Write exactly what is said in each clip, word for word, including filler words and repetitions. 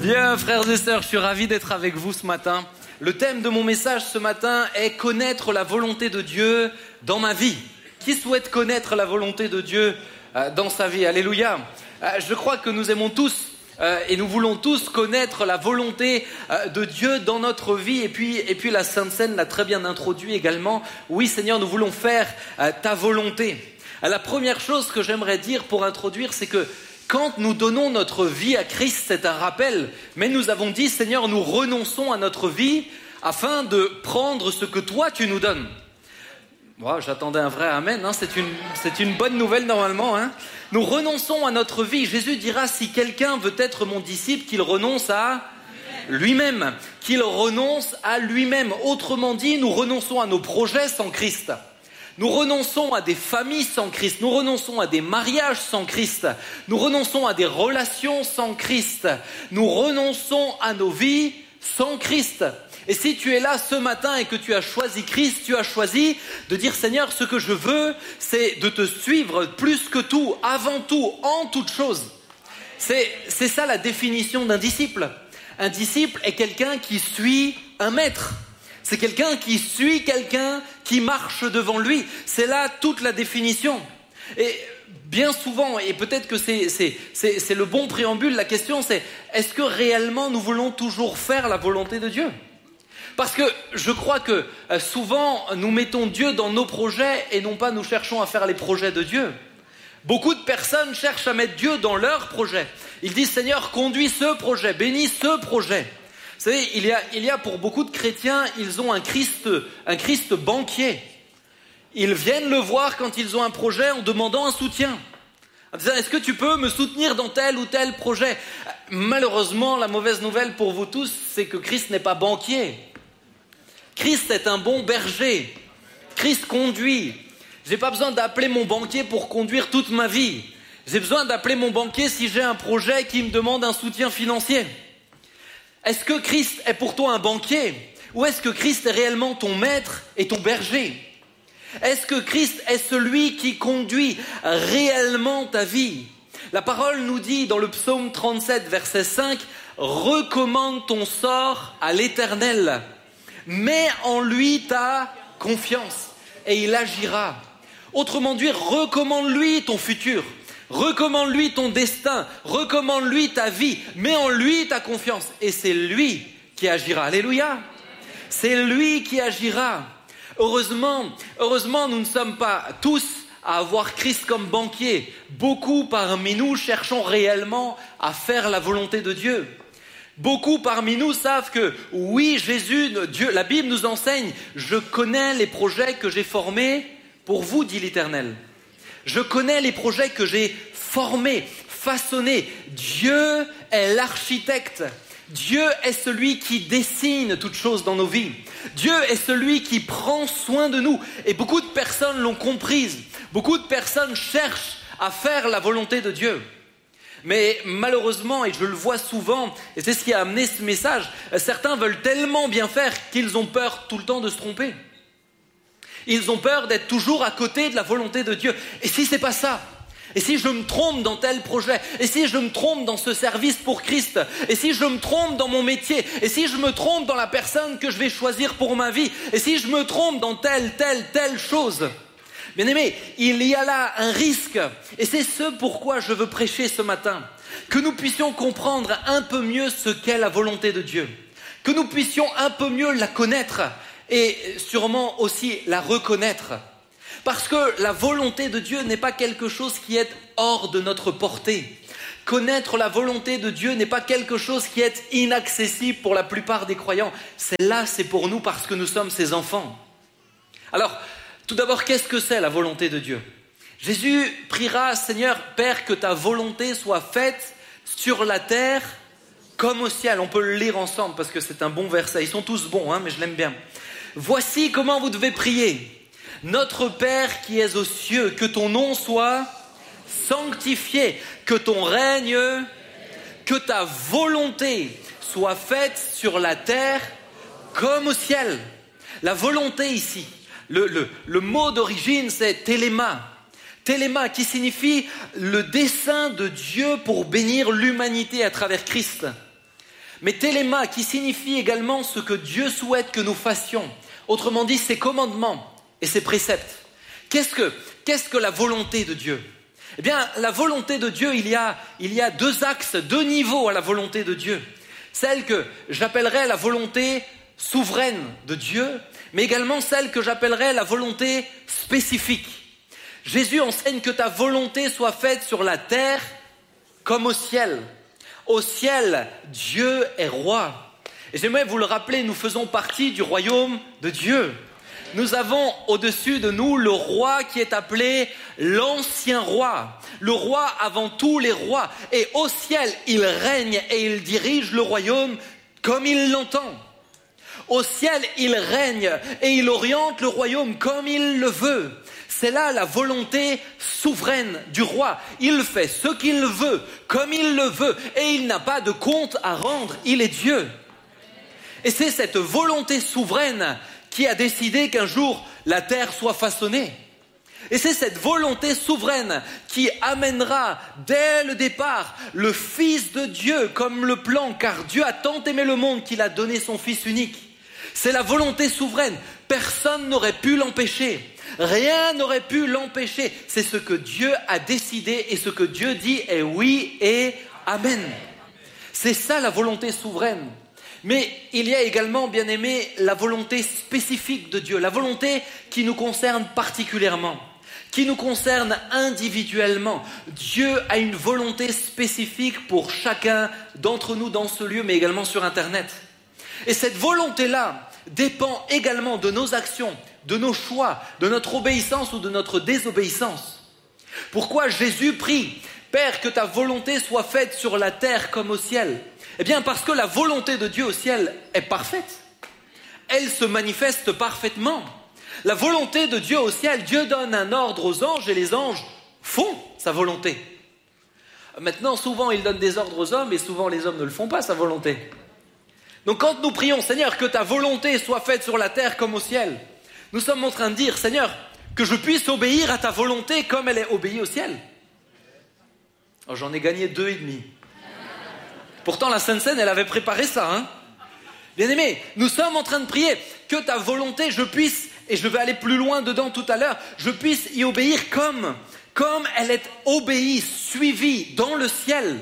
Bien, frères et sœurs, je suis ravi d'être avec vous ce matin. Le thème de mon message ce matin est connaître la volonté de Dieu dans ma vie. Qui souhaite connaître la volonté de Dieu euh, dans sa vie? Alléluia. Euh, je crois que nous aimons tous euh, et nous voulons tous connaître la volonté euh, de Dieu dans notre vie. Et puis, et puis la Sainte Seine l'a très bien introduit également. Oui, Seigneur, nous voulons faire euh, ta volonté. Euh, la première chose que j'aimerais dire pour introduire, c'est que quand nous donnons notre vie à Christ, c'est un rappel. Mais nous avons dit, Seigneur, nous renonçons à notre vie afin de prendre ce que toi tu nous donnes. Moi, j'attendais un vrai amen, hein. c'est, une, c'est une bonne nouvelle normalement. Hein. Nous renonçons à notre vie. Jésus dira, si quelqu'un veut être mon disciple, qu'il renonce à lui-même, qu'il renonce à lui-même. Autrement dit, nous renonçons à nos projets sans Christ. Nous renonçons à des familles sans Christ, nous renonçons à des mariages sans Christ, nous renonçons à des relations sans Christ, nous renonçons à nos vies sans Christ. Et si tu es là ce matin et que tu as choisi Christ, tu as choisi de dire Seigneur, ce que je veux, c'est de te suivre plus que tout, avant tout, en toute chose. C'est, c'est ça la définition d'un disciple. Un disciple est quelqu'un qui suit un maître. C'est quelqu'un qui suit quelqu'un qui marche devant lui. C'est là toute la définition. Et bien souvent, et peut-être que c'est, c'est, c'est, c'est le bon préambule, la question c'est, est-ce que réellement nous voulons toujours faire la volonté de Dieu ? Parce que je crois que souvent nous mettons Dieu dans nos projets et non pas nous cherchons à faire les projets de Dieu. Beaucoup de personnes cherchent à mettre Dieu dans leurs projets. Ils disent Seigneur, conduis ce projet, bénis ce projet. Vous savez, il y a, il y a pour beaucoup de chrétiens, ils ont un Christ, un Christ banquier. Ils viennent le voir quand ils ont un projet en demandant un soutien. En disant, est-ce que tu peux me soutenir dans tel ou tel projet ? Malheureusement, la mauvaise nouvelle pour vous tous, c'est que Christ n'est pas banquier. Christ est un bon berger. Christ conduit. Je n'ai pas besoin d'appeler mon banquier pour conduire toute ma vie. J'ai besoin d'appeler mon banquier si j'ai un projet qui me demande un soutien financier. Est-ce que Christ est pour toi un banquier ou est-ce que Christ est réellement ton maître et ton berger ? Est-ce que Christ est celui qui conduit réellement ta vie ? La parole nous dit dans le psaume trente-sept, verset cinq, « Recommande ton sort à l'Éternel, mets en lui ta confiance et il agira. » Autrement dit, recommande-lui ton futur. Recommande-lui ton destin, recommande-lui ta vie, mets en lui ta confiance. Et c'est lui qui agira. Alléluia. C'est lui qui agira. Heureusement, heureusement, nous ne sommes pas tous à avoir Christ comme banquier. Beaucoup parmi nous cherchons réellement à faire la volonté de Dieu. Beaucoup parmi nous savent que oui, Jésus, Dieu, la Bible nous enseigne, je connais les projets que j'ai formés pour vous, dit l'Éternel. Je connais les projets que j'ai formés, façonnés. Dieu est l'architecte. Dieu est celui qui dessine toutes choses dans nos vies. Dieu est celui qui prend soin de nous. Et beaucoup de personnes l'ont comprise. Beaucoup de personnes cherchent à faire la volonté de Dieu. Mais malheureusement, et je le vois souvent, et c'est ce qui a amené ce message, certains veulent tellement bien faire qu'ils ont peur tout le temps de se tromper. Ils ont peur d'être toujours à côté de la volonté de Dieu. Et si c'est pas ça ? Et si je me trompe dans tel projet ? Et si je me trompe dans ce service pour Christ ? Et si je me trompe dans mon métier ? Et si je me trompe dans la personne que je vais choisir pour ma vie ? Et si je me trompe dans telle, telle, telle chose ? Bien-aimés, il y a là un risque. Et c'est ce pourquoi je veux prêcher ce matin. Que nous puissions comprendre un peu mieux ce qu'est la volonté de Dieu. Que nous puissions un peu mieux la connaître. Et sûrement aussi la reconnaître. Parce que la volonté de Dieu n'est pas quelque chose qui est hors de notre portée. Connaître la volonté de Dieu n'est pas quelque chose qui est inaccessible pour la plupart des croyants. C'est là, c'est pour nous parce que nous sommes ses enfants. Alors, tout d'abord, qu'est-ce que c'est la volonté de Dieu ? Jésus priera, Seigneur, Père, que ta volonté soit faite sur la terre comme au ciel. On peut le lire ensemble parce que c'est un bon verset. Ils sont tous bons, hein, mais je l'aime bien. Voici comment vous devez prier. Notre Père qui es aux cieux, que ton nom soit sanctifié, que ton règne, que ta volonté soit faite sur la terre comme au ciel. La volonté ici, le, le, le mot d'origine c'est téléma. Téléma qui signifie le dessein de Dieu pour bénir l'humanité à travers Christ. Mais téléma qui signifie également ce que Dieu souhaite que nous fassions. Autrement dit, ses commandements et ses préceptes. Qu'est-ce que, qu'est-ce que la volonté de Dieu ? Eh bien, la volonté de Dieu, il y a, il y a deux axes, deux niveaux à la volonté de Dieu. Celle que j'appellerais la volonté souveraine de Dieu, mais également celle que j'appellerais la volonté spécifique. Jésus enseigne que ta volonté soit faite sur la terre comme au ciel. Au ciel, Dieu est roi. Et j'aimerais vous le rappeler, nous faisons partie du royaume de Dieu. Nous avons au-dessus de nous le roi qui est appelé l'ancien roi. Le roi avant tous les rois. Et au ciel, il règne et il dirige le royaume comme il l'entend. Au ciel, il règne et il oriente le royaume comme il le veut. C'est là la volonté souveraine du roi. Il fait ce qu'il veut, comme il le veut. Et il n'a pas de compte à rendre. Il est Dieu. Et c'est cette volonté souveraine qui a décidé qu'un jour la terre soit façonnée. Et c'est cette volonté souveraine qui amènera dès le départ le Fils de Dieu comme le plan, car Dieu a tant aimé le monde qu'il a donné son Fils unique. C'est la volonté souveraine. Personne n'aurait pu l'empêcher. Rien n'aurait pu l'empêcher. C'est ce que Dieu a décidé et ce que Dieu dit est oui et amen. C'est ça la volonté souveraine. Mais il y a également, bien aimé, la volonté spécifique de Dieu, la volonté qui nous concerne particulièrement, qui nous concerne individuellement. Dieu a une volonté spécifique pour chacun d'entre nous dans ce lieu, mais également sur Internet. Et cette volonté-là dépend également de nos actions, de nos choix, de notre obéissance ou de notre désobéissance. Pourquoi Jésus prie « Père, que ta volonté soit faite sur la terre comme au ciel ?» Eh bien, parce que la volonté de Dieu au ciel est parfaite. Elle se manifeste parfaitement. La volonté de Dieu au ciel, Dieu donne un ordre aux anges et les anges font sa volonté. Maintenant, souvent, il donne des ordres aux hommes et souvent, les hommes ne le font pas, sa volonté. Donc, quand nous prions, Seigneur, que ta volonté soit faite sur la terre comme au ciel, nous sommes en train de dire, Seigneur, que je puisse obéir à ta volonté comme elle est obéie au ciel. Oh, j'en ai gagné deux et demi. Pourtant, la Sainte Seine, elle avait préparé ça. Hein. Bien aimé, nous sommes en train de prier que ta volonté, je puisse, et je vais aller plus loin dedans tout à l'heure, je puisse y obéir comme, comme elle est obéie, suivie dans le ciel.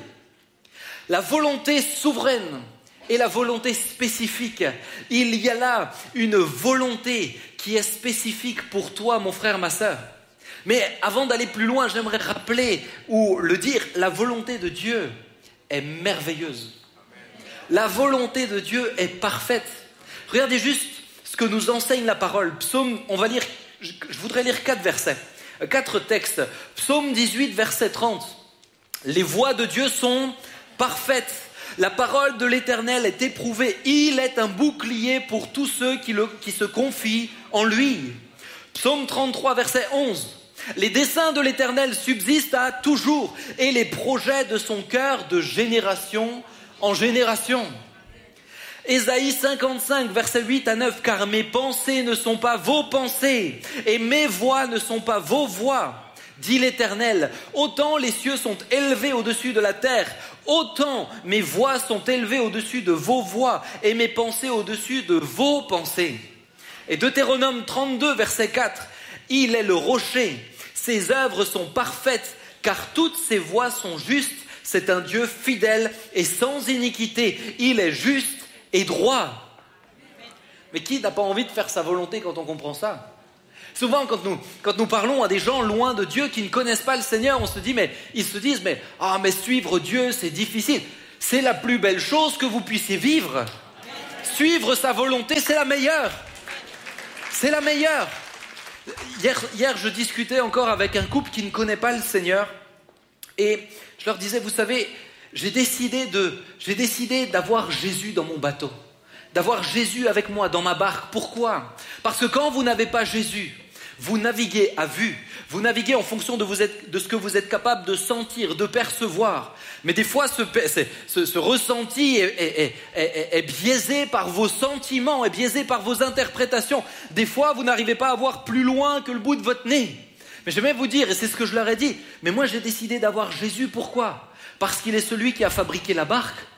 La volonté souveraine et la volonté spécifique. Il y a là une volonté qui est spécifique pour toi, mon frère, ma sœur. Mais avant d'aller plus loin, j'aimerais rappeler ou le dire, la volonté de Dieu est merveilleuse. La volonté de Dieu est parfaite. Regardez juste ce que nous enseigne la parole. Psaume, on va lire, je voudrais lire quatre versets, quatre textes. Psaume dix-huit, verset trente. Les voies de Dieu sont parfaites. La parole de l'Éternel est éprouvée. Il est un bouclier pour tous ceux qui, le, qui se confient en lui. Psaume trente-trois, verset onze. Les desseins de l'Éternel subsistent à toujours et les projets de son cœur de génération en génération. Ésaïe cinquante-cinq, versets huit à neuf. Car mes pensées ne sont pas vos pensées et mes voix ne sont pas vos voix, dit l'Éternel. Autant les cieux sont élevés au-dessus de la terre, autant mes voix sont élevées au-dessus de vos voix et mes pensées au-dessus de vos pensées. Et Deutéronome trente-deux, verset quatre. Il est le rocher. Ses œuvres sont parfaites, car toutes ses voies sont justes. C'est un Dieu fidèle et sans iniquité. Il est juste et droit. Mais qui n'a pas envie de faire sa volonté quand on comprend ça ? Souvent, quand nous, quand nous parlons à des gens loin de Dieu qui ne connaissent pas le Seigneur, on se dit, mais ils se disent, mais ah, mais suivre Dieu, c'est difficile. C'est la plus belle chose que vous puissiez vivre. Suivre sa volonté, c'est la meilleure. C'est la meilleure. Hier, hier, je discutais encore avec un couple qui ne connaît pas le Seigneur et je leur disais, vous savez, j'ai décidé de, j'ai décidé d'avoir Jésus dans mon bateau, d'avoir Jésus avec moi dans ma barque. Pourquoi ? Parce que quand vous n'avez pas Jésus, vous naviguez à vue, vous naviguez en fonction de, vous êtes, de ce que vous êtes capable de sentir, de percevoir. Mais des fois, ce, ce, ce ressenti est, est, est, est, est biaisé par vos sentiments, est biaisé par vos interprétations. Des fois, vous n'arrivez pas à voir plus loin que le bout de votre nez. Mais j'aimerais vous dire, et c'est ce que je leur ai dit, mais moi j'ai décidé d'avoir Jésus, pourquoi ? Parce qu'il est celui qui a fabriqué la barque.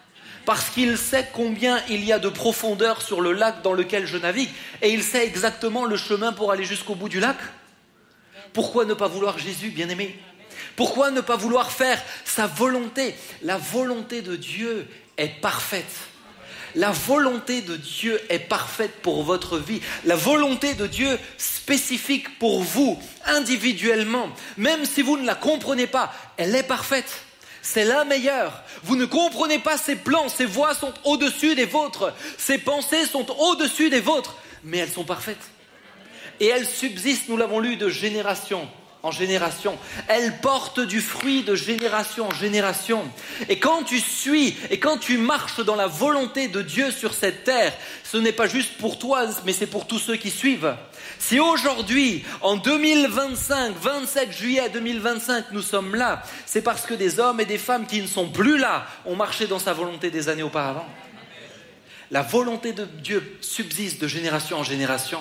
Parce qu'il sait combien il y a de profondeur sur le lac dans lequel je navigue. Et il sait exactement le chemin pour aller jusqu'au bout du lac. Pourquoi ne pas vouloir Jésus, bien-aimé? Pourquoi ne pas vouloir faire sa volonté? La volonté de Dieu est parfaite. La volonté de Dieu est parfaite pour votre vie. La volonté de Dieu spécifique pour vous, individuellement. Même si vous ne la comprenez pas, elle est parfaite. C'est la meilleure. Vous ne comprenez pas ses plans, ses voies sont au-dessus des vôtres. Ses pensées sont au-dessus des vôtres. Mais elles sont parfaites. Et elles subsistent, nous l'avons lu, de génération en génération. Elles portent du fruit de génération en génération. Et quand tu suis, et quand tu marches dans la volonté de Dieu sur cette terre, ce n'est pas juste pour toi, mais c'est pour tous ceux qui suivent. Si aujourd'hui, en deux mille vingt-cinq, vingt-sept juillet deux mille vingt-cinq, nous sommes là, c'est parce que des hommes et des femmes qui ne sont plus là ont marché dans sa volonté des années auparavant. La volonté de Dieu subsiste de génération en génération.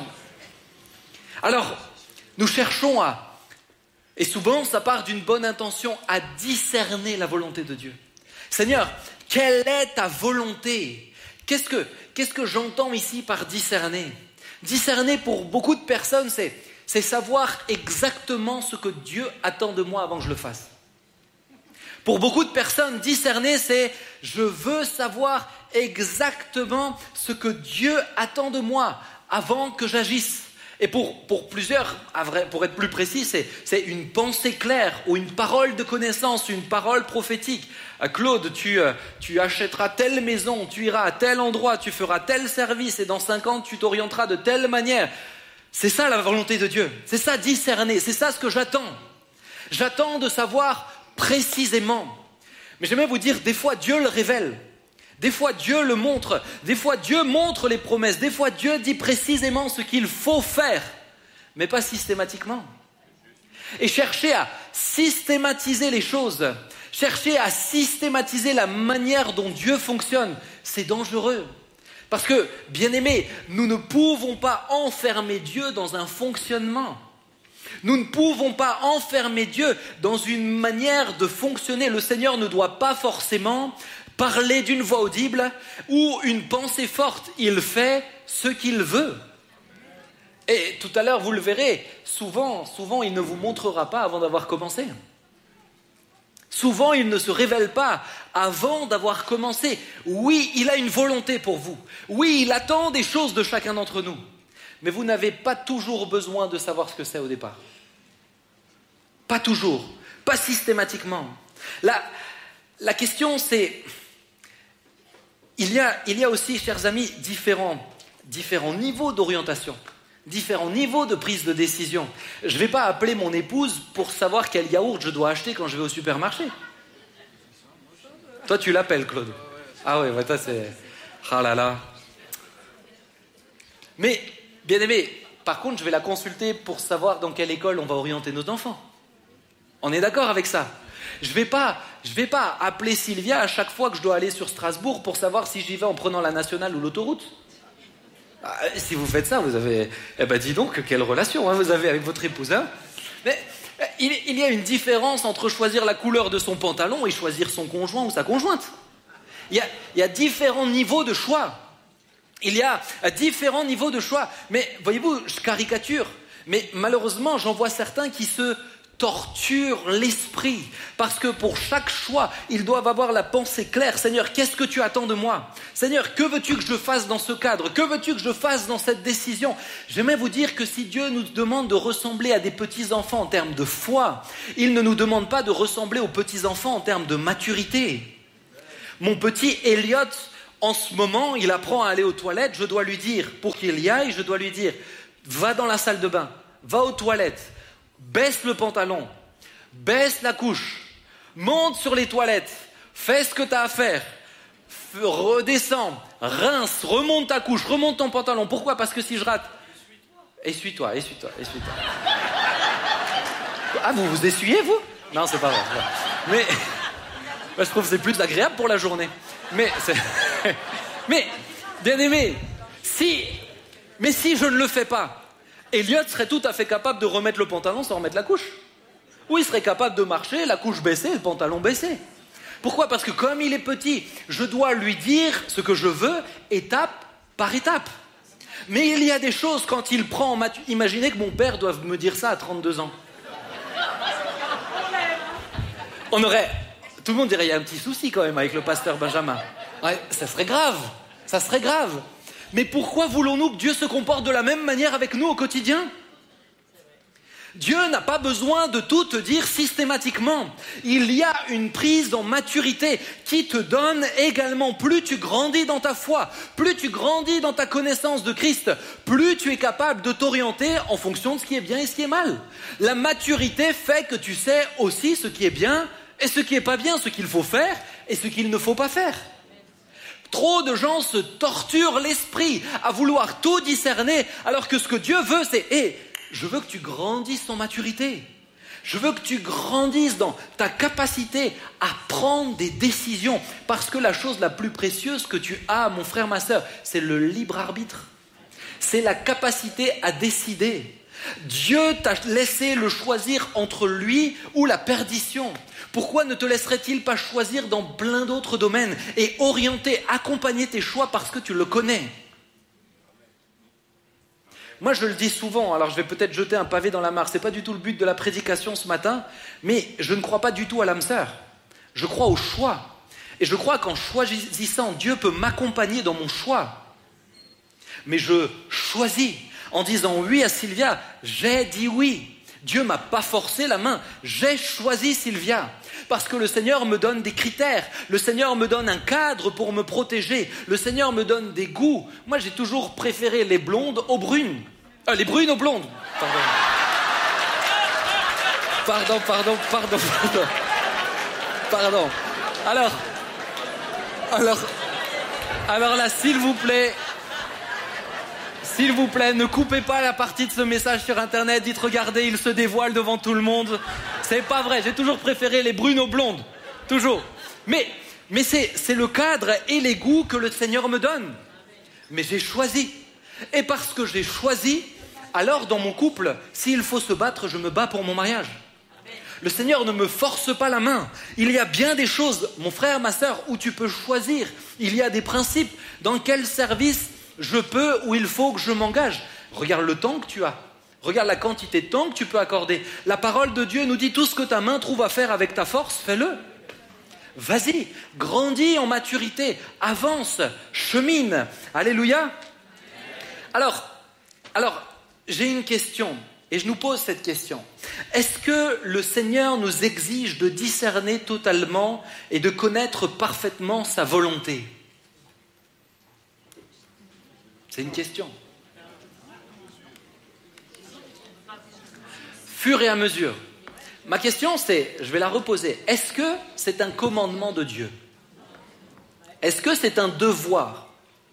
Alors, nous cherchons à, et souvent ça part d'une bonne intention, à discerner la volonté de Dieu. Seigneur, quelle est ta volonté? Qu'est-ce que, qu'est-ce que j'entends ici par discerner? Discerner pour beaucoup de personnes, c'est, c'est savoir exactement ce que Dieu attend de moi avant que je le fasse. Pour beaucoup de personnes, discerner, c'est je veux savoir exactement ce que Dieu attend de moi avant que j'agisse. Et pour, pour plusieurs, pour être plus précis, c'est, c'est une pensée claire ou une parole de connaissance, une parole prophétique. Claude, tu, tu achèteras telle maison, tu iras à tel endroit, tu feras tel service et dans cinq ans, tu t'orienteras de telle manière. C'est ça la volonté de Dieu. C'est ça discerner. C'est ça ce que j'attends. J'attends de savoir précisément. Mais j'aimerais vous dire, des fois, Dieu le révèle. Des fois, Dieu le montre. Des fois, Dieu montre les promesses. Des fois, Dieu dit précisément ce qu'il faut faire, mais pas systématiquement. Et chercher à systématiser les choses, chercher à systématiser la manière dont Dieu fonctionne, c'est dangereux. Parce que, bien aimés, nous ne pouvons pas enfermer Dieu dans un fonctionnement. Nous ne pouvons pas enfermer Dieu dans une manière de fonctionner. Le Seigneur ne doit pas forcément parler d'une voix audible ou une pensée forte. Il fait ce qu'il veut. Et tout à l'heure, vous le verrez, souvent, souvent, il ne vous montrera pas avant d'avoir commencé. Souvent, il ne se révèle pas avant d'avoir commencé. Oui, il a une volonté pour vous. Oui, il attend des choses de chacun d'entre nous. Mais vous n'avez pas toujours besoin de savoir ce que c'est au départ. Pas toujours, pas systématiquement. La, la question, c'est... Il y a, il y a aussi, chers amis, différents, différents niveaux d'orientation, différents niveaux de prise de décision. Je ne vais pas appeler mon épouse pour savoir quel yaourt je dois acheter quand je vais au supermarché. Toi, tu l'appelles, Claude. Ah ouais, ouais toi, c'est... Ah là là. Mais, bien aimé, par contre, je vais la consulter pour savoir dans quelle école on va orienter nos enfants. On est d'accord avec ça? Je ne vais pas, je vais pas appeler Sylvia à chaque fois que je dois aller sur Strasbourg pour savoir si j'y vais en prenant la nationale ou l'autoroute. Ah, si vous faites ça, vous avez... Eh ben dis donc, quelle relation hein, vous avez avec votre épouse. Hein. Mais il, il y a une différence entre choisir la couleur de son pantalon et choisir son conjoint ou sa conjointe. Il y a, il y a différents niveaux de choix. Il y a différents niveaux de choix. Mais voyez-vous, je caricature. Mais malheureusement, j'en vois certains qui se... torture l'esprit, parce que pour chaque choix, ils doivent avoir la pensée claire. Seigneur, qu'est-ce que tu attends de moi? Seigneur, que veux-tu que je fasse dans ce cadre? Que veux-tu que je fasse dans cette décision? J'aimerais vous dire que si Dieu nous demande de ressembler à des petits-enfants en termes de foi, il ne nous demande pas de ressembler aux petits-enfants en termes de maturité. Mon petit Elliot, en ce moment, il apprend à aller aux toilettes, je dois lui dire, pour qu'il y aille, je dois lui dire, va dans la salle de bain, va aux toilettes, baisse le pantalon, baisse la couche, monte sur les toilettes, fais ce que tu as à faire, redescends, rince, remonte ta couche, remonte ton pantalon. Pourquoi? Parce que si je rate... Essuie-toi, essuie-toi, essuie-toi. Ah, vous vous essuyez, vous? Non, c'est pas vrai. C'est pas vrai. Mais je trouve que c'est plus agréable pour la journée. Mais, c'est... Mais bien aimé, si... Mais si je ne le fais pas, Elliot serait tout à fait capable de remettre le pantalon sans remettre la couche. Ou il serait capable de marcher, la couche baissée, le pantalon baissé. Pourquoi ? Parce que comme il est petit, je dois lui dire ce que je veux, étape par étape. Mais il y a des choses, quand il prend en maturité... Imaginez que mon père doive me dire ça à trente-deux ans. On aurait... Tout le monde dirait, il y a un petit souci quand même avec le pasteur Benjamin. Ouais, ça serait grave, ça serait grave. Mais pourquoi voulons-nous que Dieu se comporte de la même manière avec nous au quotidien ? Dieu n'a pas besoin de tout te dire systématiquement. Il y a une prise en maturité qui te donne également, plus tu grandis dans ta foi, plus tu grandis dans ta connaissance de Christ, plus tu es capable de t'orienter en fonction de ce qui est bien et ce qui est mal. La maturité fait que tu sais aussi ce qui est bien et ce qui est pas bien, ce qu'il faut faire et ce qu'il ne faut pas faire. Trop de gens se torturent l'esprit à vouloir tout discerner, alors que ce que Dieu veut, c'est hey, je veux que tu grandisses en maturité. Je veux que tu grandisses dans ta capacité à prendre des décisions. Parce que la chose la plus précieuse que tu as, mon frère, ma sœur, c'est le libre arbitre. C'est la capacité à décider. Dieu t'a laissé le choisir entre lui ou la perdition. Pourquoi ne te laisserait-il pas choisir dans plein d'autres domaines et orienter, accompagner tes choix parce que tu le connais ? Moi, je le dis souvent, alors je vais peut-être jeter un pavé dans la mare. Ce n'est pas du tout le but de la prédication ce matin, mais je ne crois pas du tout à l'âme sœur. Je crois au choix. Et je crois qu'en choisissant, Dieu peut m'accompagner dans mon choix. Mais je choisis en disant oui à Sylvia, j'ai dit oui. Dieu ne m'a pas forcé la main, j'ai choisi Sylvia. Parce que le Seigneur me donne des critères, le Seigneur me donne un cadre pour me protéger, le Seigneur me donne des goûts. Moi, j'ai toujours préféré les blondes aux brunes. Euh, les brunes aux blondes. Pardon. Pardon, pardon, pardon, pardon. Pardon. Alors, alors, alors là, s'il vous plaît... S'il vous plaît, ne coupez pas la partie de ce message sur Internet. Dites, regardez, il se dévoile devant tout le monde. C'est pas vrai. J'ai toujours préféré les brunes aux blondes. Toujours. Mais, mais c'est, c'est le cadre et les goûts que le Seigneur me donne. Mais j'ai choisi. Et parce que j'ai choisi, alors dans mon couple, s'il faut se battre, je me bats pour mon mariage. Le Seigneur ne me force pas la main. Il y a bien des choses, mon frère, ma sœur, où tu peux choisir. Il y a des principes. Dans quel service je peux ou il faut que je m'engage. Regarde le temps que tu as. Regarde la quantité de temps que tu peux accorder. La parole de Dieu nous dit tout ce que ta main trouve à faire avec ta force, fais-le. Vas-y, grandis en maturité, avance, chemine. Alléluia. Alors, alors, j'ai une question et je nous pose cette question. Est-ce que le Seigneur nous exige de discerner totalement et de connaître parfaitement sa volonté ? C'est une question. Fur et à mesure. Ma question, c'est, je vais la reposer. Est-ce que c'est un commandement de Dieu ? Est-ce que c'est un devoir ?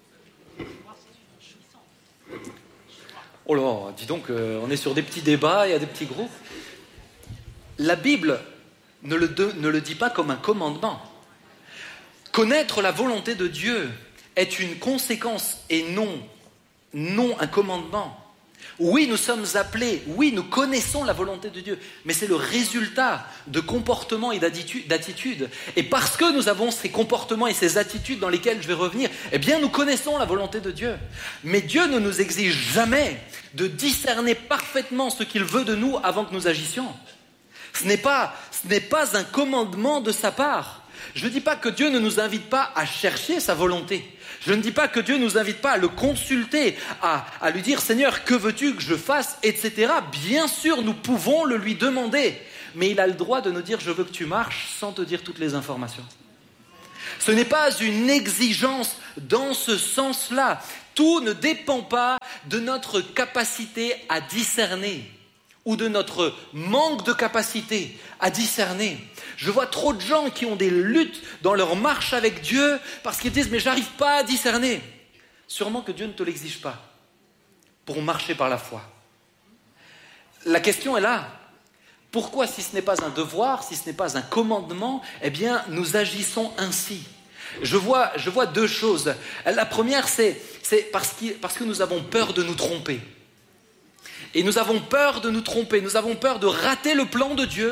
Oh là, dis donc, euh, on est sur des petits débats, il y a des petits groupes. La Bible ne le, de, ne le dit pas comme un commandement. Connaître la volonté de Dieu est une conséquence et non, non un commandement. Oui, nous sommes appelés, oui, nous connaissons la volonté de Dieu, mais c'est le résultat de comportements et d'attitudes. Et parce que nous avons ces comportements et ces attitudes dans lesquelles je vais revenir, eh bien, nous connaissons la volonté de Dieu. Mais Dieu ne nous exige jamais de discerner parfaitement ce qu'il veut de nous avant que nous agissions. Ce n'est pas, ce n'est pas un commandement de sa part. Je ne dis pas que Dieu ne nous invite pas à chercher sa volonté. Je ne dis pas que Dieu ne nous invite pas à le consulter, à, à lui dire « Seigneur, que veux-tu que je fasse ?» et cetera. Bien sûr, nous pouvons le lui demander, mais il a le droit de nous dire « Je veux que tu marches » sans te dire toutes les informations. Ce n'est pas une exigence dans ce sens-là. Tout ne dépend pas de notre capacité à discerner ou de notre manque de capacité à discerner. Je vois trop de gens qui ont des luttes dans leur marche avec Dieu parce qu'ils disent « mais j'arrive pas à discerner ». Sûrement que Dieu ne te l'exige pas pour marcher par la foi. La question est là. Pourquoi, si ce n'est pas un devoir, si ce n'est pas un commandement, eh bien, nous agissons ainsi ? Je vois, je vois deux choses. La première, c'est, c'est parce, qu'il, parce que nous avons peur de nous tromper. Et nous avons peur de nous tromper, nous avons peur de rater le plan de Dieu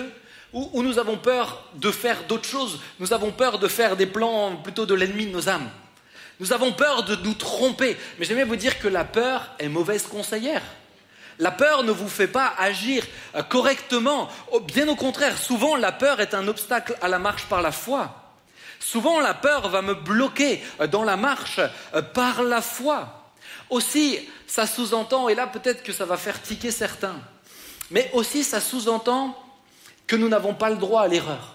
Ou, ou nous avons peur de faire d'autres choses. Nous avons peur de faire des plans plutôt de l'ennemi de nos âmes. Nous avons peur de nous tromper. Mais j'aimerais vous dire que la peur est mauvaise conseillère. La peur ne vous fait pas agir correctement. Bien au contraire, souvent la peur est un obstacle à la marche par la foi. Souvent la peur va me bloquer dans la marche par la foi. Aussi, ça sous-entend, et là peut-être que ça va faire tiquer certains, mais aussi ça sous-entend que nous n'avons pas le droit à l'erreur.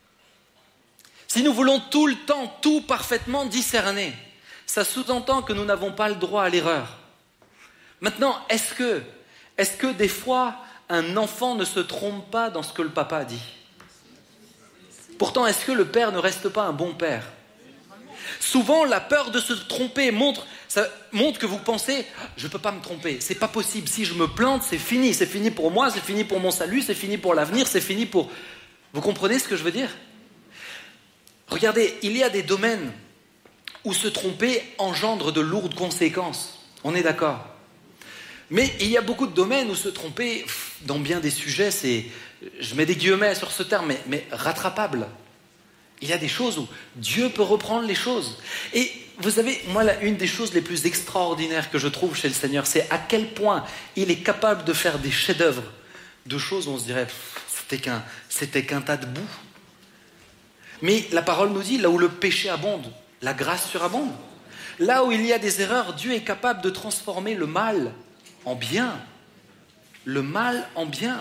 Si nous voulons tout le temps, tout parfaitement discerner, ça sous-entend que nous n'avons pas le droit à l'erreur. Maintenant, est-ce que, est-ce que des fois, un enfant ne se trompe pas dans ce que le papa a dit? Pourtant, est-ce que le père ne reste pas un bon père? Souvent, la peur de se tromper montre, ça montre que vous pensez « je ne peux pas me tromper, c'est pas possible, si je me plante, c'est fini, c'est fini pour moi, c'est fini pour mon salut, c'est fini pour l'avenir, c'est fini pour… » Vous comprenez ce que je veux dire? Regardez, il y a des domaines où se tromper engendre de lourdes conséquences, on est d'accord. Mais il y a beaucoup de domaines où se tromper, dans bien des sujets, c'est, je mets des guillemets sur ce terme, mais, mais rattrapable. Il y a des choses où Dieu peut reprendre les choses. Et vous savez, moi, là, une des choses les plus extraordinaires que je trouve chez le Seigneur, c'est à quel point il est capable de faire des chefs-d'œuvre, de choses où on se dirait, c'était qu'un, c'était qu'un tas de boue. Mais la parole nous dit, là où le péché abonde, la grâce surabonde. Là où il y a des erreurs, Dieu est capable de transformer le mal en bien. Le mal en bien.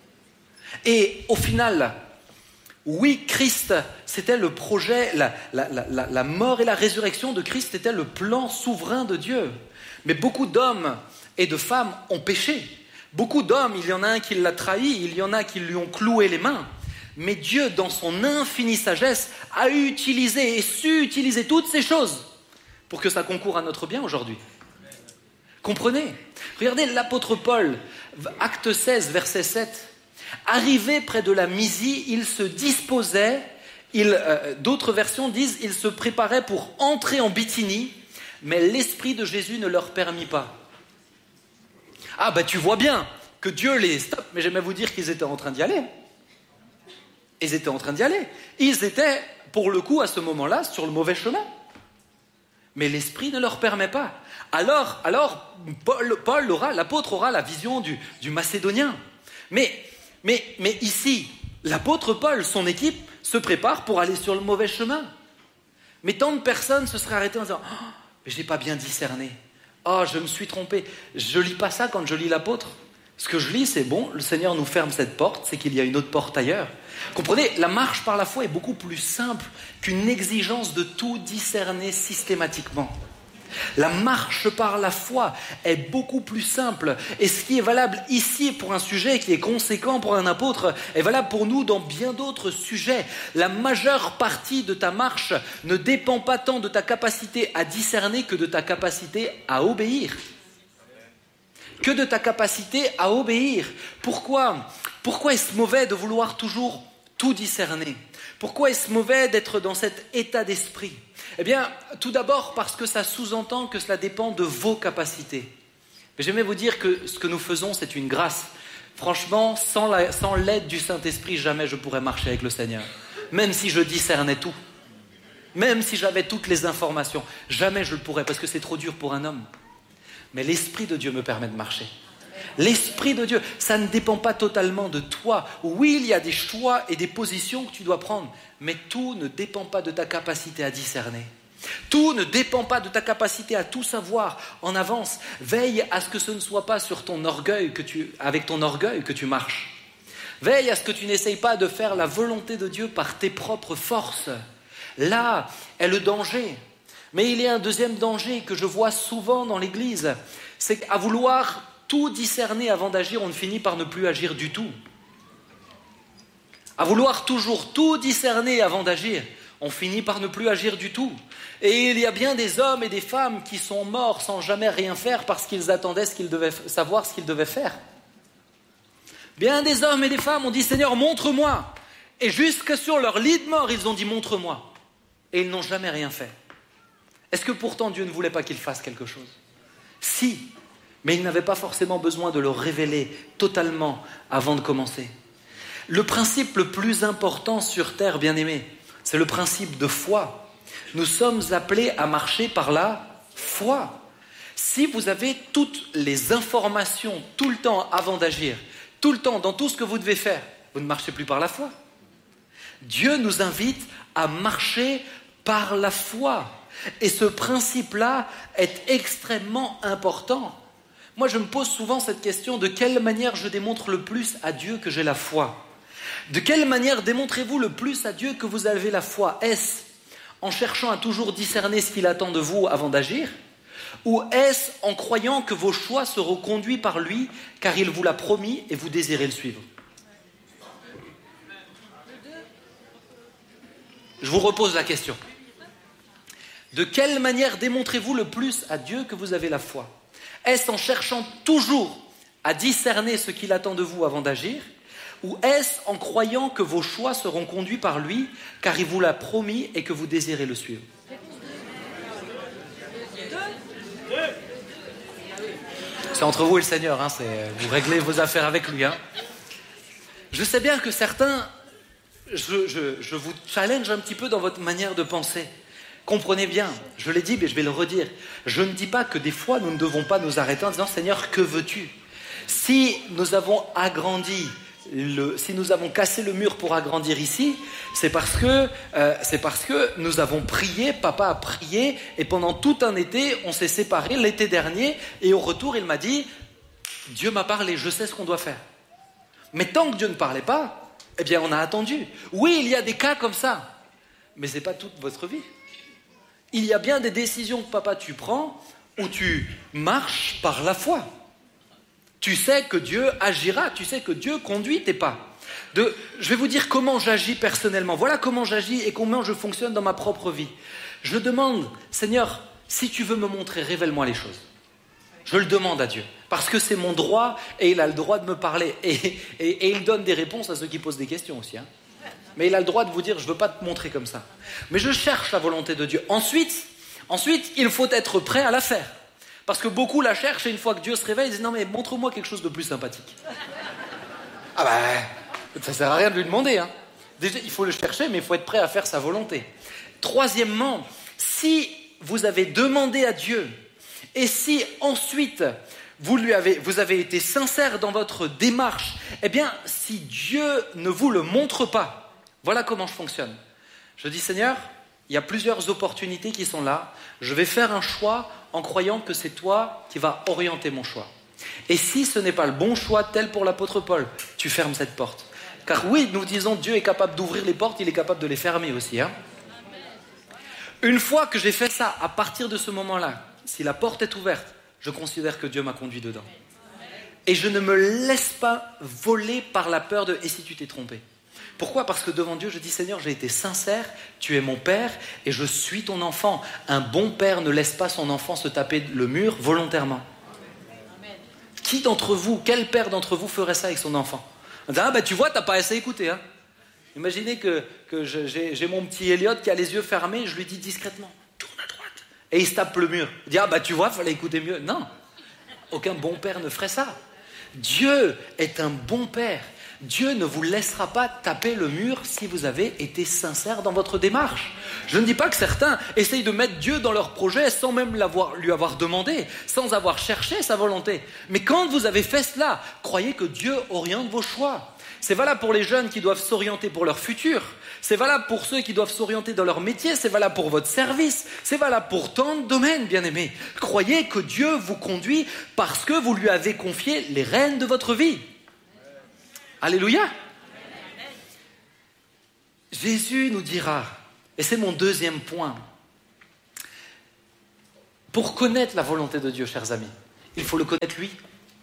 Et au final, oui, Christ, c'était le projet, la, la, la, la mort et la résurrection de Christ était le plan souverain de Dieu. Mais beaucoup d'hommes et de femmes ont péché. Beaucoup d'hommes, il y en a un qui l'a trahi, il y en a qui lui ont cloué les mains. Mais Dieu, dans son infinie sagesse, a utilisé et su utiliser toutes ces choses pour que ça concourt à notre bien aujourd'hui. Comprenez? Regardez l'apôtre Paul, acte seize, verset sept. Arrivé près de la Mysie, il se disposait, il, euh, d'autres versions disent, il se préparait pour entrer en Bithynie, mais l'Esprit de Jésus ne leur permit pas. Ah ben tu vois bien que Dieu les stoppe, mais j'aimerais vous dire qu'ils étaient en train d'y aller. Ils étaient en train d'y aller. Ils étaient, pour le coup, à ce moment-là, sur le mauvais chemin. Mais l'Esprit ne leur permet pas. Alors, alors Paul, Paul aura, l'apôtre aura la vision du, du Macédonien. Mais, mais, mais ici, l'apôtre Paul, son équipe, se prépare pour aller sur le mauvais chemin. Mais tant de personnes se seraient arrêtées en disant oh, « mais je n'ai pas bien discerné. Oh, je me suis trompé. » Je ne lis pas ça quand je lis l'apôtre. Ce que je lis, c'est bon, le Seigneur nous ferme cette porte, c'est qu'il y a une autre porte ailleurs. Comprenez, la marche par la foi est beaucoup plus simple qu'une exigence de tout discerner systématiquement. La marche par la foi est beaucoup plus simple. Et ce qui est valable ici pour un sujet qui est conséquent pour un apôtre est valable pour nous dans bien d'autres sujets. La majeure partie de ta marche ne dépend pas tant de ta capacité à discerner que de ta capacité à obéir. Que de ta capacité à obéir. Pourquoi ? Pourquoi est-ce mauvais de vouloir toujours tout discerner ? Pourquoi est-ce mauvais d'être dans cet état d'esprit ? Eh bien, tout d'abord parce que ça sous-entend que cela dépend de vos capacités. Mais j'aimerais vous dire que ce que nous faisons, c'est une grâce. Franchement, sans, la, sans l'aide du Saint-Esprit, jamais je pourrais marcher avec le Seigneur. Même si je discernais tout. Même si j'avais toutes les informations. Jamais je le pourrais parce que c'est trop dur pour un homme. Mais l'Esprit de Dieu me permet de marcher. L'Esprit de Dieu, ça ne dépend pas totalement de toi. Oui, il y a des choix et des positions que tu dois prendre, mais tout ne dépend pas de ta capacité à discerner. Tout ne dépend pas de ta capacité à tout savoir en avance. Veille à ce que ce ne soit pas sur ton orgueil que tu, avec ton orgueil que tu marches. Veille à ce que tu n'essayes pas de faire la volonté de Dieu par tes propres forces. Là est le danger. Mais il y a un deuxième danger que je vois souvent dans l'Église, c'est qu'à vouloir tout discerner avant d'agir, on finit par ne plus agir du tout. À vouloir toujours tout discerner avant d'agir, on finit par ne plus agir du tout. Et il y a bien des hommes et des femmes qui sont morts sans jamais rien faire parce qu'ils attendaient ce qu'ils devaient savoir ce qu'ils devaient faire. Bien des hommes et des femmes ont dit « Seigneur, montre-moi ». Et jusque sur leur lit de mort, ils ont dit « montre-moi ». Et ils n'ont jamais rien fait. Est-ce que pourtant Dieu ne voulait pas qu'ils fassent quelque chose ? Si, mais il n'avait pas forcément besoin de le révéler totalement avant de commencer. Le principe le plus important sur terre, bien-aimés, c'est le principe de foi. Nous sommes appelés à marcher par la foi. Si vous avez toutes les informations tout le temps avant d'agir, tout le temps dans tout ce que vous devez faire, vous ne marchez plus par la foi. Dieu nous invite à marcher par la foi. Et ce principe-là est extrêmement important. Moi, je me pose souvent cette question, de quelle manière je démontre le plus à Dieu que j'ai la foi ? De quelle manière démontrez-vous le plus à Dieu que vous avez la foi ? Est-ce en cherchant à toujours discerner ce qu'il attend de vous avant d'agir ? Ou est-ce en croyant que vos choix seront conduits par lui, car il vous l'a promis et vous désirez le suivre ? Je vous repose la question. De quelle manière démontrez-vous le plus à Dieu que vous avez la foi ? Est-ce en cherchant toujours à discerner ce qu'il attend de vous avant d'agir ? Ou est-ce en croyant que vos choix seront conduits par lui, car il vous l'a promis et que vous désirez le suivre ? C'est entre vous et le Seigneur, hein, c'est, vous réglez vos affaires avec lui. Hein. Je sais bien que certains, je, je, je vous challenge un petit peu dans votre manière de penser. Comprenez bien, je l'ai dit mais je vais le redire. Je ne dis pas que des fois nous ne devons pas nous arrêter en disant « Seigneur, que veux-tu » ? Si nous avons agrandi, le, si nous avons cassé le mur pour agrandir ici, c'est parce que, euh, c'est parce que nous avons prié, papa a prié, et pendant tout un été, on s'est séparés l'été dernier, et au retour, il m'a dit « Dieu m'a parlé, je sais ce qu'on doit faire ». Mais tant que Dieu ne parlait pas, eh bien on a attendu. Oui, il y a des cas comme ça, mais ce n'est pas toute votre vie. Il y a bien des décisions que papa tu prends où tu marches par la foi. Tu sais que Dieu agira, tu sais que Dieu conduit tes pas. De, je vais vous dire comment j'agis personnellement. Voilà comment j'agis et comment je fonctionne dans ma propre vie. Je demande, Seigneur, si tu veux me montrer, révèle-moi les choses. Je le demande à Dieu, parce que c'est mon droit et il a le droit de me parler. Et, et, et il donne des réponses à ceux qui posent des questions aussi. Hein. Mais il a le droit de vous dire, je ne veux pas te montrer comme ça. Mais je cherche la volonté de Dieu. Ensuite, ensuite, il faut être prêt à la faire. Parce que beaucoup la cherchent et une fois que Dieu se réveille, ils disent, non mais montre-moi quelque chose de plus sympathique. Ah ben, ça ne sert à rien de lui demander. Hein. Déjà, il faut le chercher, mais il faut être prêt à faire sa volonté. Troisièmement, si vous avez demandé à Dieu, et si ensuite vous, lui avez, vous avez été sincère dans votre démarche, eh bien, si Dieu ne vous le montre pas, voilà comment je fonctionne. Je dis, Seigneur, il y a plusieurs opportunités qui sont là. Je vais faire un choix en croyant que c'est toi qui vas orienter mon choix. Et si ce n'est pas le bon choix, tel pour l'apôtre Paul, tu fermes cette porte. Car oui, nous disons, Dieu est capable d'ouvrir les portes, il est capable de les fermer aussi. Hein. Une fois que j'ai fait ça, à partir de ce moment-là, si la porte est ouverte, je considère que Dieu m'a conduit dedans. Et je ne me laisse pas voler par la peur de « et si tu t'es trompé ?» Pourquoi ? Parce que devant Dieu, je dis « Seigneur, j'ai été sincère, tu es mon père et je suis ton enfant. » Un bon père ne laisse pas son enfant se taper le mur volontairement. Amen. Qui d'entre vous, quel père d'entre vous ferait ça avec son enfant ? On dit, ah ben tu vois, t'as pas assez écouté. Hein. Imaginez que, que je, j'ai, j'ai mon petit Elliot qui a les yeux fermés, je lui dis discrètement « Tourne à droite !» Et il se tape le mur. Il dit « Ah ben tu vois, il fallait écouter mieux. » Non, aucun bon père ne ferait ça. Dieu est un bon père. Dieu ne vous laissera pas taper le mur si vous avez été sincère dans votre démarche. Je ne dis pas que certains essayent de mettre Dieu dans leur projet sans même l'avoir, lui avoir demandé, sans avoir cherché sa volonté. Mais quand vous avez fait cela, croyez que Dieu oriente vos choix. C'est valable pour les jeunes qui doivent s'orienter pour leur futur. C'est valable pour ceux qui doivent s'orienter dans leur métier. C'est valable pour votre service. C'est valable pour tant de domaines, bien-aimés. Croyez que Dieu vous conduit parce que vous lui avez confié les rênes de votre vie. Alléluia. Jésus nous dira, et c'est mon deuxième point, pour connaître la volonté de Dieu, chers amis, il faut le connaître lui.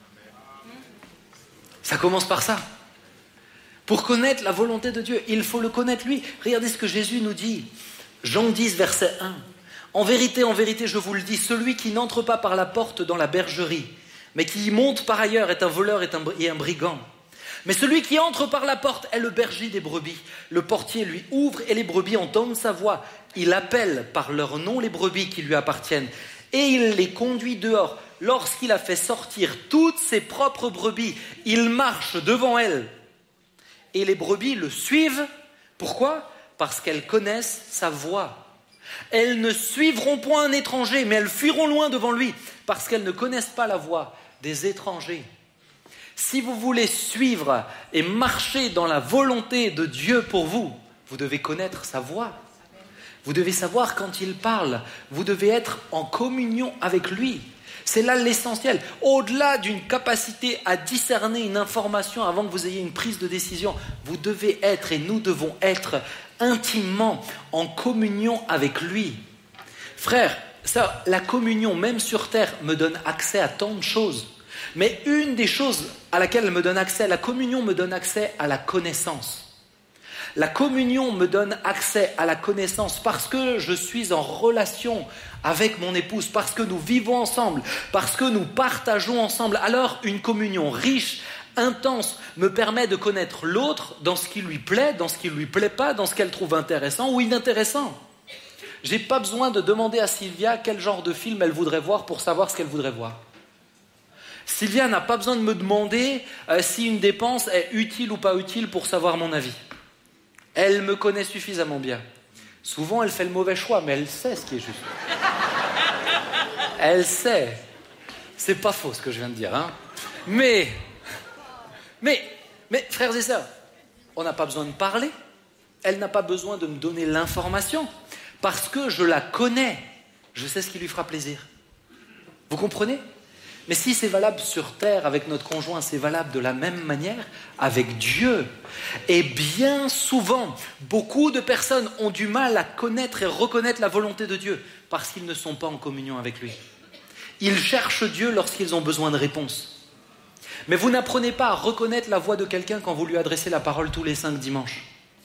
Ça commence par ça. Pour connaître la volonté de Dieu, il faut le connaître lui. Regardez ce que Jésus nous dit. Jean dix, verset un. En vérité, en vérité, je vous le dis, celui qui n'entre pas par la porte dans la bergerie, mais qui y monte par ailleurs est un voleur et un, et un brigand. Mais celui qui entre par la porte est le berger des brebis. Le portier lui ouvre et les brebis entendent sa voix. Il appelle par leur nom les brebis qui lui appartiennent et il les conduit dehors. Lorsqu'il a fait sortir toutes ses propres brebis, il marche devant elles et les brebis le suivent. Pourquoi ? Parce qu'elles connaissent sa voix. Elles ne suivront point un étranger, mais elles fuiront loin devant lui, parce qu'elles ne connaissent pas la voix des étrangers. Si vous voulez suivre et marcher dans la volonté de Dieu pour vous, vous devez connaître sa voix. Vous devez savoir quand il parle. Vous devez être en communion avec lui. C'est là l'essentiel. Au-delà d'une capacité à discerner une information avant que vous ayez une prise de décision, vous devez être, et nous devons être, intimement en communion avec lui. Frère, ça, la communion, même sur terre, me donne accès à tant de choses. Mais une des choses à laquelle elle me donne accès, la communion me donne accès à la connaissance. La communion me donne accès à la connaissance parce que je suis en relation avec mon épouse, parce que nous vivons ensemble, parce que nous partageons ensemble. Alors une communion riche, intense, me permet de connaître l'autre dans ce qui lui plaît, dans ce qui ne lui plaît pas, dans ce qu'elle trouve intéressant ou inintéressant. Je n'ai pas besoin de demander à Sylvia quel genre de film elle voudrait voir pour savoir ce qu'elle voudrait voir. Sylvia n'a pas besoin de me demander euh, si une dépense est utile ou pas utile pour savoir mon avis. Elle me connaît suffisamment bien. Souvent, elle fait le mauvais choix, mais elle sait ce qui est juste. Elle sait. C'est pas faux ce que je viens de dire, hein. Mais, mais, mais, frères et sœurs, on n'a pas besoin de parler. Elle n'a pas besoin de me donner l'information. Parce que je la connais. Je sais ce qui lui fera plaisir. Vous comprenez ? Mais si c'est valable sur terre avec notre conjoint, c'est valable de la même manière avec Dieu. Et bien souvent, beaucoup de personnes ont du mal à connaître et reconnaître la volonté de Dieu parce qu'ils ne sont pas en communion avec lui. Ils cherchent Dieu lorsqu'ils ont besoin de réponses. Mais vous n'apprenez pas à reconnaître la voix de quelqu'un quand vous lui adressez la parole tous les cinq dimanches.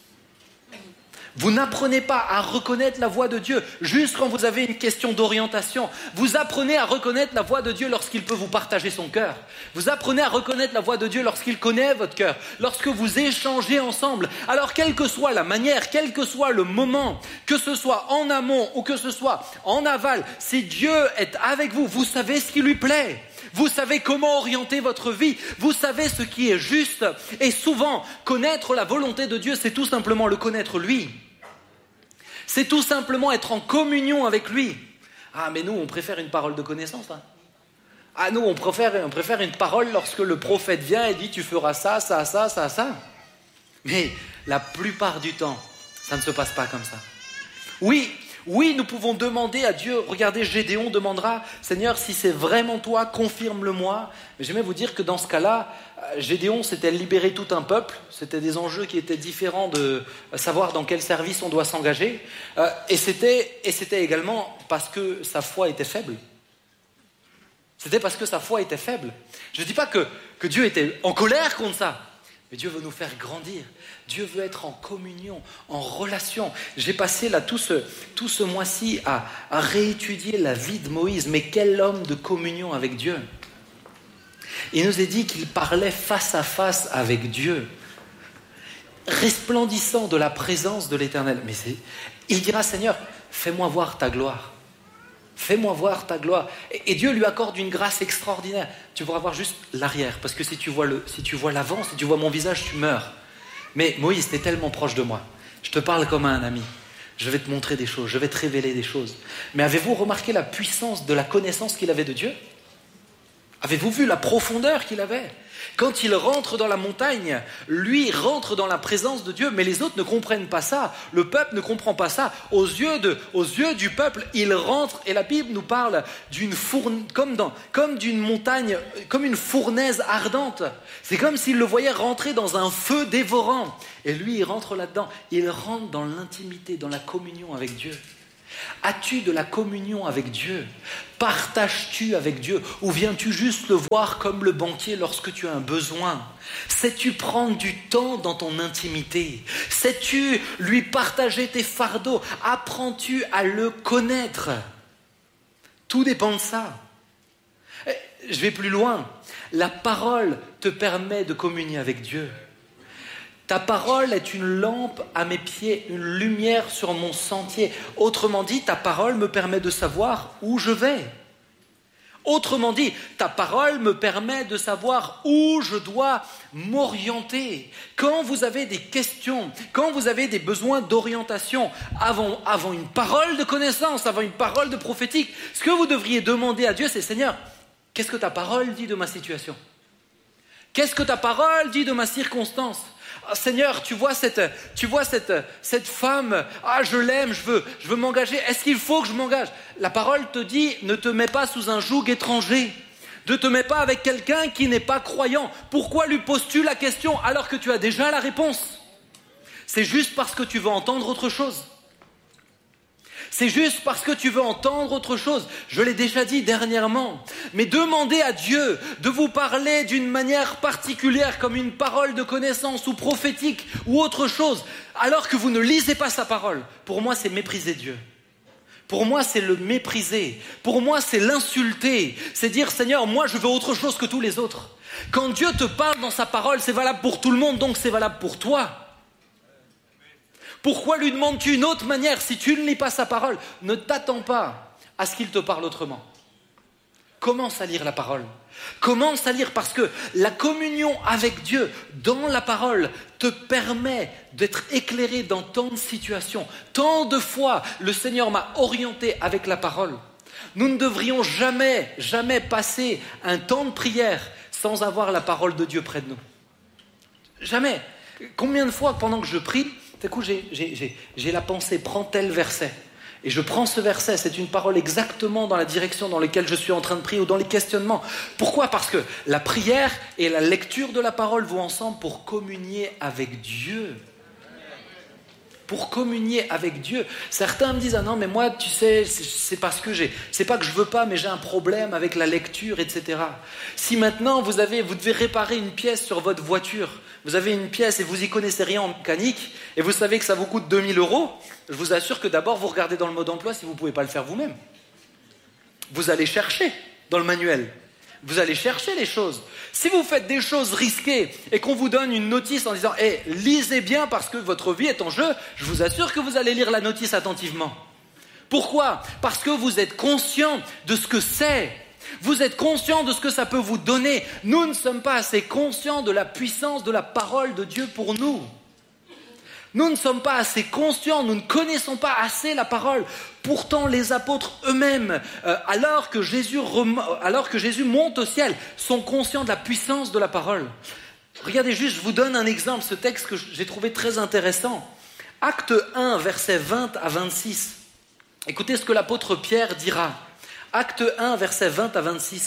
Vous n'apprenez pas à reconnaître la voix de Dieu juste quand vous avez une question d'orientation. Vous apprenez à reconnaître la voix de Dieu lorsqu'il peut vous partager son cœur. Vous apprenez à reconnaître la voix de Dieu lorsqu'il connaît votre cœur, lorsque vous échangez ensemble. Alors, quelle que soit la manière, quel que soit le moment, que ce soit en amont ou que ce soit en aval, si Dieu est avec vous, vous savez ce qui lui plaît. Vous savez comment orienter votre vie. Vous savez ce qui est juste. Et souvent, connaître la volonté de Dieu, c'est tout simplement le connaître lui. C'est tout simplement être en communion avec lui. Ah, mais nous, on préfère une parole de connaissance. Hein. Ah, nous, on préfère, on préfère une parole lorsque le prophète vient et dit « tu feras ça, ça, ça, ça, ça ». Mais la plupart du temps, ça ne se passe pas comme ça. Oui, oui, nous pouvons demander à Dieu. Regardez, Gédéon demandera « Seigneur, si c'est vraiment toi, confirme-le-moi ». Mais j'aimerais vous dire que dans ce cas-là, Gédéon s'était libéré tout un peuple. C'était des enjeux qui étaient différents de savoir dans quel service on doit s'engager. Euh, et, c'était, et c'était également parce que sa foi était faible. C'était parce que sa foi était faible. Je ne dis pas que, que Dieu était en colère contre ça. Mais Dieu veut nous faire grandir. Dieu veut être en communion, en relation. J'ai passé là tout ce, tout ce mois-ci à, à réétudier la vie de Moïse. Mais quel homme de communion avec Dieu! Il nous est dit qu'il parlait face à face avec Dieu, resplendissant de la présence de l'Éternel. Mais c'est, il dira, Seigneur, fais-moi voir ta gloire. Fais-moi voir ta gloire. Et, et Dieu lui accorde une grâce extraordinaire. Tu pourras voir juste l'arrière, parce que si tu vois, le, si tu vois l'avant, si tu vois mon visage, tu meurs. Mais Moïse, t'es tellement proche de moi. Je te parle comme à un ami. Je vais te montrer des choses, je vais te révéler des choses. Mais avez-vous remarqué la puissance de la connaissance qu'il avait de Dieu ? Avez-vous vu la profondeur qu'il avait ? Quand il rentre dans la montagne, lui rentre dans la présence de Dieu, mais les autres ne comprennent pas ça. Le peuple ne comprend pas ça. Aux yeux, de, aux yeux du peuple, il rentre, et la Bible nous parle d'une fourne, comme, dans, comme d'une montagne, comme une fournaise ardente. C'est comme s'il le voyait rentrer dans un feu dévorant. Et lui, il rentre là-dedans. Il rentre dans l'intimité, dans la communion avec Dieu. As-tu de la communion avec Dieu ? Partages-tu avec Dieu ? Ou viens-tu juste le voir comme le banquier lorsque tu as un besoin ? Sais-tu prendre du temps dans ton intimité ? Sais-tu lui partager tes fardeaux ? Apprends-tu à le connaître ? Tout dépend de ça. Je vais plus loin. La parole te permet de communier avec Dieu. Ta parole est une lampe à mes pieds, une lumière sur mon sentier. Autrement dit, ta parole me permet de savoir où je vais. Autrement dit, ta parole me permet de savoir où je dois m'orienter. Quand vous avez des questions, quand vous avez des besoins d'orientation, avant, avant une parole de connaissance, avant une parole de prophétique, ce que vous devriez demander à Dieu, c'est Seigneur, qu'est-ce que ta parole dit de ma situation ? Qu'est-ce que ta parole dit de ma circonstance ? Ah, Seigneur, tu vois cette, tu vois cette, cette femme, ah je l'aime, je veux, je veux m'engager, est-ce qu'il faut que je m'engage ? La parole te dit, ne te mets pas sous un joug étranger, ne te mets pas avec quelqu'un qui n'est pas croyant. Pourquoi lui poses-tu la question alors que tu as déjà la réponse ? C'est juste parce que tu veux entendre autre chose. C'est juste parce que tu veux entendre autre chose. Je l'ai déjà dit dernièrement. Mais demandez à Dieu de vous parler d'une manière particulière, comme une parole de connaissance ou prophétique ou autre chose, alors que vous ne lisez pas sa parole. Pour moi, c'est mépriser Dieu. Pour moi, c'est le mépriser. Pour moi, c'est l'insulter. C'est dire, Seigneur, moi, je veux autre chose que tous les autres. Quand Dieu te parle dans sa parole, c'est valable pour tout le monde, donc c'est valable pour toi. Pourquoi lui demandes-tu une autre manière si tu ne lis pas sa parole ? Ne t'attends pas à ce qu'il te parle autrement. Commence à lire la parole. Commence à lire parce que la communion avec Dieu dans la parole te permet d'être éclairé dans tant de situations. Tant de fois, le Seigneur m'a orienté avec la parole. Nous ne devrions jamais, jamais passer un temps de prière sans avoir la parole de Dieu près de nous. Jamais. Combien de fois pendant que je prie, du coup, j'ai, j'ai, j'ai, j'ai la pensée, prends tel verset. Et je prends ce verset, c'est une parole exactement dans la direction dans laquelle je suis en train de prier ou dans les questionnements. Pourquoi ? Parce que la prière et la lecture de la parole vont ensemble pour communier avec Dieu. Pour communier avec Dieu. Certains me disent, ah non, mais moi, tu sais, c'est, c'est parce que j'ai, c'est pas que je veux pas, mais j'ai un problème avec la lecture, et cetera. Si maintenant vous avez, vous devez réparer une pièce sur votre voiture, vous avez une pièce et vous y connaissez rien en mécanique, et vous savez que ça vous coûte deux mille euros, je vous assure que d'abord vous regardez dans le mode emploi si vous ne pouvez pas le faire vous-même. Vous allez chercher dans le manuel. Vous allez chercher les choses. Si vous faites des choses risquées et qu'on vous donne une notice en disant « Eh, lisez bien parce que votre vie est en jeu », je vous assure que vous allez lire la notice attentivement. Pourquoi ? Parce que vous êtes conscient de ce que c'est. Vous êtes conscient de ce que ça peut vous donner. Nous ne sommes pas assez conscients de la puissance de la parole de Dieu pour nous. Nous ne sommes pas assez conscients, nous ne connaissons pas assez la parole. Pourtant, les apôtres eux-mêmes, euh, alors que Jésus rem... alors que Jésus monte au ciel, sont conscients de la puissance de la parole. Regardez juste, je vous donne un exemple, ce texte que j'ai trouvé très intéressant. Acte un, versets vingt à vingt-six. Écoutez ce que l'apôtre Pierre dira. Acte un, versets vingt à vingt-six.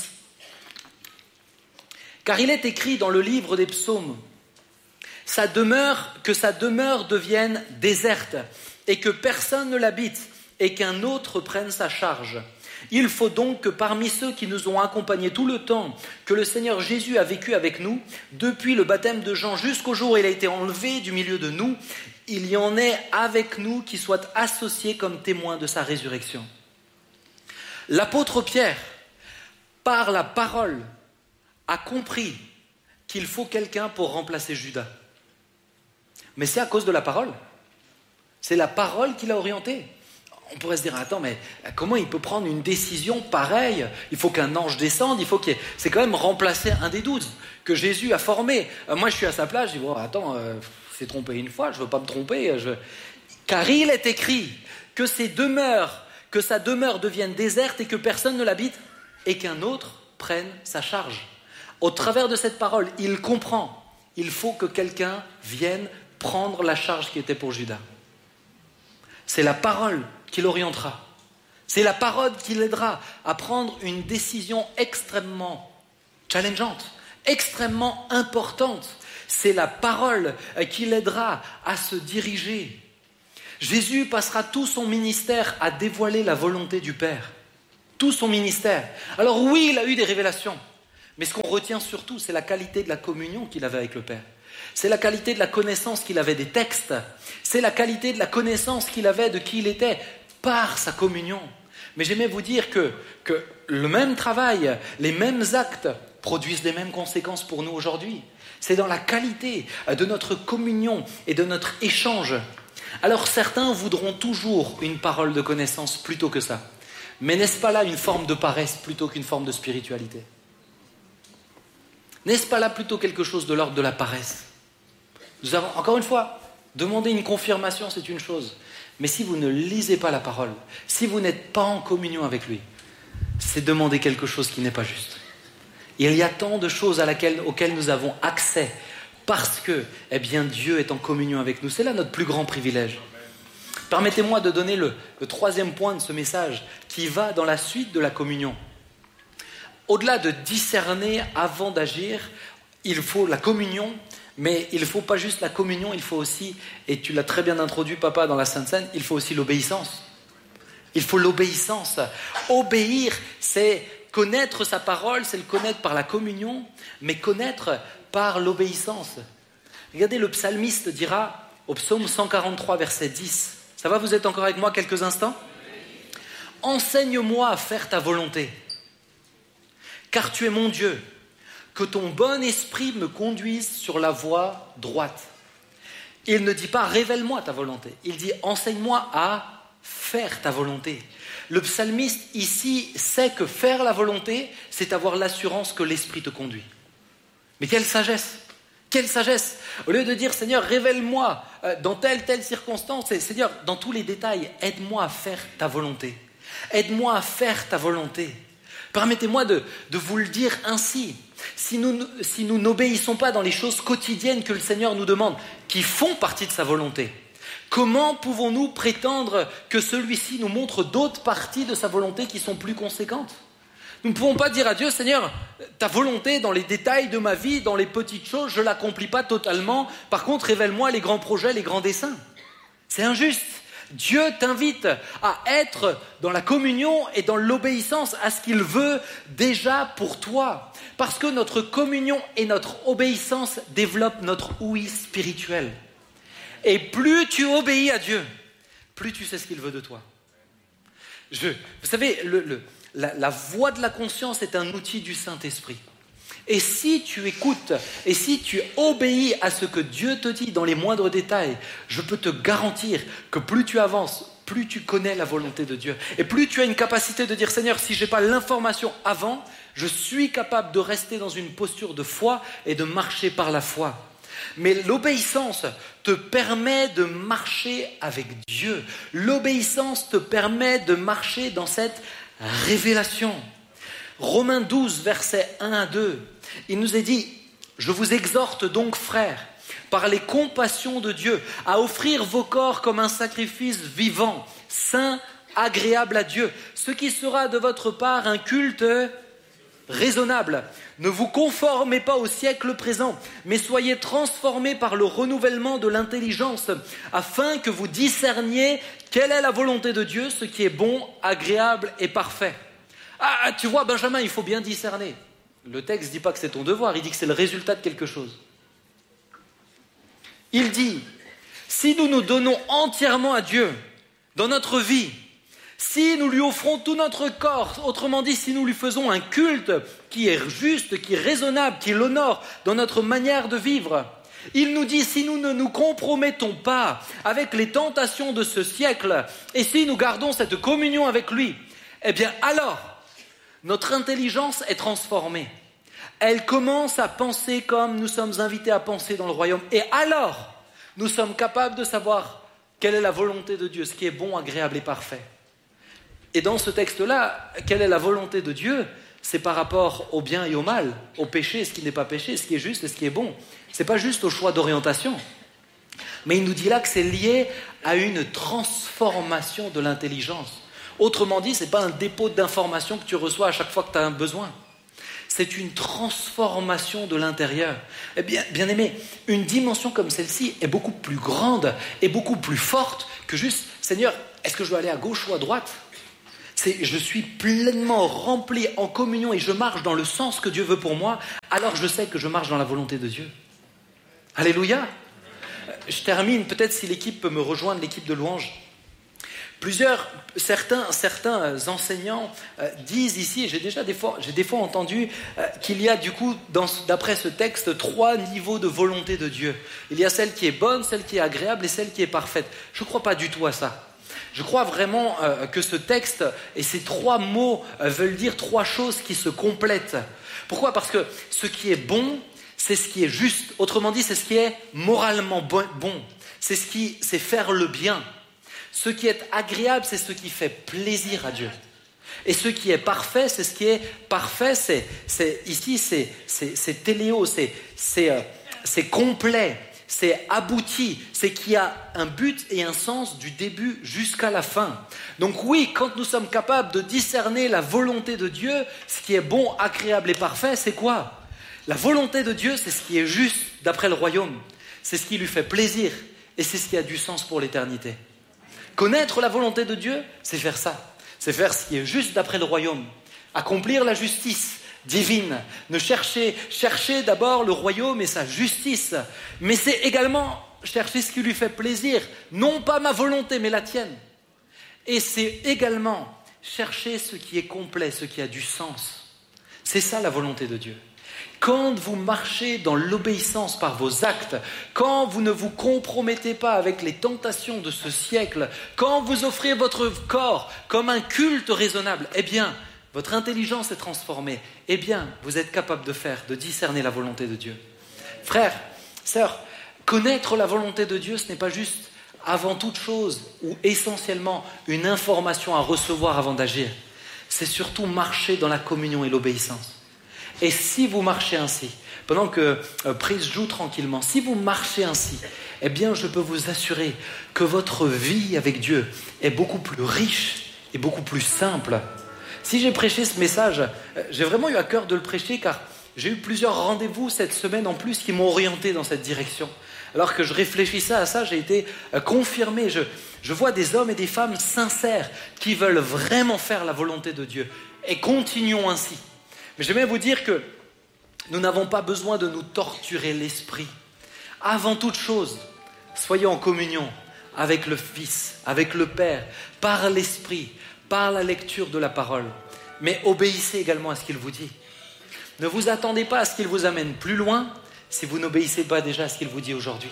Car il est écrit dans le livre des psaumes, Sa demeure, que sa demeure devienne déserte et que personne ne l'habite et qu'un autre prenne sa charge. Il faut donc que parmi ceux qui nous ont accompagnés tout le temps que le Seigneur Jésus a vécu avec nous, depuis le baptême de Jean jusqu'au jour où il a été enlevé du milieu de nous, il y en ait avec nous qui soient associés comme témoins de sa résurrection. L'apôtre Pierre, par la parole, a compris qu'il faut quelqu'un pour remplacer Judas. Mais c'est à cause de la parole. C'est la parole qui l'a orienté. On pourrait se dire, attends, mais comment il peut prendre une décision pareille ? Il faut qu'un ange descende, il faut qu'il y ait... C'est quand même remplacer un des douze que Jésus a formé. Euh, moi, je suis à sa place, je dis, oh, attends, euh, c'est trompé une fois, je ne veux pas me tromper. Je... Car il est écrit que ses demeures, que sa demeure devienne déserte et que personne ne l'habite et qu'un autre prenne sa charge. Au travers de cette parole, il comprend, il faut que quelqu'un vienne prendre la charge qui était pour Judas. C'est la parole qui l'orientera. C'est la parole qui l'aidera à prendre une décision extrêmement challengeante, extrêmement importante. C'est la parole qui l'aidera à se diriger. Jésus passera tout son ministère à dévoiler la volonté du Père. Tout son ministère. Alors oui, il a eu des révélations. Mais ce qu'on retient surtout, c'est la qualité de la communion qu'il avait avec le Père. C'est la qualité de la connaissance qu'il avait des textes. C'est la qualité de la connaissance qu'il avait de qui il était par sa communion. Mais j'aimais vous dire que, que le même travail, les mêmes actes produisent les mêmes conséquences pour nous aujourd'hui. C'est dans la qualité de notre communion et de notre échange. Alors certains voudront toujours une parole de connaissance plutôt que ça. Mais n'est-ce pas là une forme de paresse plutôt qu'une forme de spiritualité? N'est-ce pas là plutôt quelque chose de l'ordre de la paresse? Nous avons, encore une fois, demander une confirmation, c'est une chose. Mais si vous ne lisez pas la parole, si vous n'êtes pas en communion avec lui, c'est demander quelque chose qui n'est pas juste. Il y a tant de choses à laquelle, auxquelles nous avons accès parce que eh bien, Dieu est en communion avec nous. C'est là notre plus grand privilège. Permettez-moi de donner le, le troisième point de ce message qui va dans la suite de la communion. Au-delà de discerner avant d'agir, il faut la communion, mais il ne faut pas juste la communion, il faut aussi, et tu l'as très bien introduit papa dans la Sainte Seine, il faut aussi l'obéissance. Il faut l'obéissance. Obéir, c'est connaître sa parole, c'est le connaître par la communion, mais connaître par l'obéissance. Regardez, le psalmiste dira au psaume cent quarante-trois, verset dix. Ça va, vous êtes encore avec moi quelques instants? Enseigne-moi à faire ta volonté, car tu es mon Dieu. Que ton bon esprit me conduise sur la voie droite. Il ne dit pas révèle-moi ta volonté, il dit enseigne-moi à faire ta volonté. Le psalmiste ici sait que faire la volonté, c'est avoir l'assurance que l'esprit te conduit. Mais quelle sagesse! Quelle sagesse! Au lieu de dire Seigneur, révèle-moi dans telle, telle circonstance, c'est Seigneur, dans tous les détails, aide-moi à faire ta volonté. Aide-moi à faire ta volonté. Permettez-moi de, de vous le dire ainsi. Si nous, si nous n'obéissons pas dans les choses quotidiennes que le Seigneur nous demande, qui font partie de sa volonté, comment pouvons-nous prétendre que celui-ci nous montre d'autres parties de sa volonté qui sont plus conséquentes? Nous ne pouvons pas dire à Dieu, Seigneur, ta volonté dans les détails de ma vie, dans les petites choses, je ne l'accomplis pas totalement. Par contre, révèle-moi les grands projets, les grands desseins. C'est injuste. Dieu t'invite à être dans la communion et dans l'obéissance à ce qu'il veut déjà pour toi. Parce que notre communion et notre obéissance développent notre ouïe spirituelle. Et plus tu obéis à Dieu, plus tu sais ce qu'il veut de toi. Je, vous savez, le, le, la, la voix de la conscience est un outil du Saint-Esprit. Et si tu écoutes, et si tu obéis à ce que Dieu te dit dans les moindres détails, je peux te garantir que plus tu avances, plus tu connais la volonté de Dieu. Et plus tu as une capacité de dire, Seigneur, si je n'ai pas l'information avant, je suis capable de rester dans une posture de foi et de marcher par la foi. Mais l'obéissance te permet de marcher avec Dieu. L'obéissance te permet de marcher dans cette révélation. Romains douze, versets un à deux, il nous est dit « Je vous exhorte donc, frères, par les compassions de Dieu, à offrir vos corps comme un sacrifice vivant, saint, agréable à Dieu, ce qui sera de votre part un culte raisonnable. Ne vous conformez pas au siècle présent, mais soyez transformés par le renouvellement de l'intelligence, afin que vous discerniez quelle est la volonté de Dieu, ce qui est bon, agréable et parfait. » Ah, tu vois, Benjamin, il faut bien discerner. Le texte ne dit pas que c'est ton devoir, il dit que c'est le résultat de quelque chose. Il dit, si nous nous donnons entièrement à Dieu dans notre vie, si nous lui offrons tout notre corps, autrement dit, si nous lui faisons un culte qui est juste, qui est raisonnable, qui l'honore dans notre manière de vivre, il nous dit, si nous ne nous compromettons pas avec les tentations de ce siècle, et si nous gardons cette communion avec lui, eh bien alors, notre intelligence est transformée. Elle commence à penser comme nous sommes invités à penser dans le royaume. Et alors, nous sommes capables de savoir quelle est la volonté de Dieu, ce qui est bon, agréable et parfait. Et dans ce texte-là, quelle est la volonté de Dieu? C'est par rapport au bien et au mal, au péché, ce qui n'est pas péché, ce qui est juste et ce qui est bon. Ce n'est pas juste au choix d'orientation. Mais il nous dit là que c'est lié à une transformation de l'intelligence. Autrement dit, ce n'est pas un dépôt d'informations que tu reçois à chaque fois que tu as un besoin. C'est une transformation de l'intérieur. Eh bien, bien aimé, une dimension comme celle-ci est beaucoup plus grande et beaucoup plus forte que juste « Seigneur, est-ce que je dois aller à gauche ou à droite ?» C'est « Je suis pleinement rempli en communion et je marche dans le sens que Dieu veut pour moi, alors je sais que je marche dans la volonté de Dieu. » Alléluia. Je termine, peut-être si l'équipe peut me rejoindre, l'équipe de louange. Plusieurs, certains, certains enseignants euh, disent ici, et j'ai déjà des fois, j'ai des fois entendu euh, qu'il y a du coup, dans, d'après ce texte, trois niveaux de volonté de Dieu. Il y a celle qui est bonne, celle qui est agréable et celle qui est parfaite. Je ne crois pas du tout à ça. Je crois vraiment euh, que ce texte et ces trois mots euh, veulent dire trois choses qui se complètent. Pourquoi ? Parce que ce qui est bon, c'est ce qui est juste. Autrement dit, c'est ce qui est moralement bon. C'est ce qui, c'est faire le bien. Ce qui est agréable, c'est ce qui fait plaisir à Dieu. Et ce qui est parfait, c'est ce qui est parfait. C'est, c'est, ici, c'est, c'est, c'est téléo, c'est, c'est, euh, c'est complet. C'est abouti, c'est qu'il y a un but et un sens du début jusqu'à la fin. Donc oui, quand nous sommes capables de discerner la volonté de Dieu, ce qui est bon, agréable et parfait, c'est quoi ? La volonté de Dieu, c'est ce qui est juste d'après le royaume. C'est ce qui lui fait plaisir et c'est ce qui a du sens pour l'éternité. Connaître la volonté de Dieu, c'est faire ça. C'est faire ce qui est juste d'après le royaume. Accomplir la justice divine, ne chercher, chercher d'abord le royaume et sa justice, mais c'est également chercher ce qui lui fait plaisir, non pas ma volonté, mais la tienne. Et c'est également chercher ce qui est complet, ce qui a du sens. C'est ça la volonté de Dieu. Quand vous marchez dans l'obéissance par vos actes, quand vous ne vous compromettez pas avec les tentations de ce siècle, quand vous offrez votre corps comme un culte raisonnable, eh bien, votre intelligence est transformée, eh bien, vous êtes capable de faire, de discerner la volonté de Dieu. Frères, sœurs, connaître la volonté de Dieu, ce n'est pas juste avant toute chose ou essentiellement une information à recevoir avant d'agir. C'est surtout marcher dans la communion et l'obéissance. Et si vous marchez ainsi, pendant que euh, Prise joue tranquillement, si vous marchez ainsi, eh bien, je peux vous assurer que votre vie avec Dieu est beaucoup plus riche et beaucoup plus simple. Si j'ai prêché ce message, j'ai vraiment eu à cœur de le prêcher car j'ai eu plusieurs rendez-vous cette semaine en plus qui m'ont orienté dans cette direction. Alors que je réfléchissais à ça, j'ai été confirmé. Je, je vois des hommes et des femmes sincères qui veulent vraiment faire la volonté de Dieu. Et continuons ainsi. Mais j'aimerais vous dire que nous n'avons pas besoin de nous torturer l'esprit. Avant toute chose, soyons en communion avec le Fils, avec le Père, par l'Esprit, par la lecture de la parole, mais obéissez également à ce qu'il vous dit. Ne vous attendez pas à ce qu'il vous amène plus loin si vous n'obéissez pas déjà à ce qu'il vous dit aujourd'hui.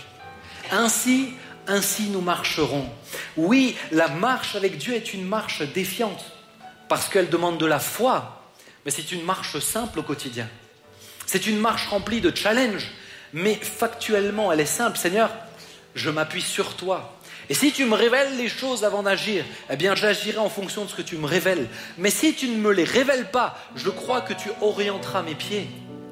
Ainsi, ainsi nous marcherons. Oui, la marche avec Dieu est une marche défiante parce qu'elle demande de la foi, mais c'est une marche simple au quotidien. C'est une marche remplie de challenges, mais factuellement elle est simple. Seigneur, je m'appuie sur toi. Et si tu me révèles les choses avant d'agir, eh bien j'agirai en fonction de ce que tu me révèles. Mais si tu ne me les révèles pas, je crois que tu orienteras mes pieds.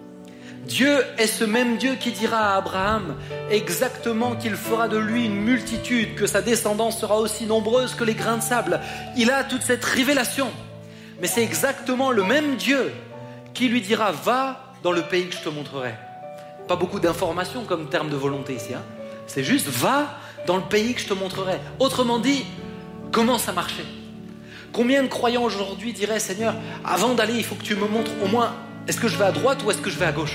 Dieu est ce même Dieu qui dira à Abraham exactement qu'il fera de lui une multitude, que sa descendance sera aussi nombreuse que les grains de sable. Il a toute cette révélation. Mais c'est exactement le même Dieu qui lui dira « Va dans le pays que je te montrerai ». Pas beaucoup d'informations comme terme de volonté ici. Hein. C'est juste « Va dans le pays que je te montrerai ». Autrement dit, commence à marcher. Combien de croyants aujourd'hui diraient « Seigneur, avant d'aller, il faut que tu me montres au moins, est-ce que je vais à droite ou est-ce que je vais à gauche ?»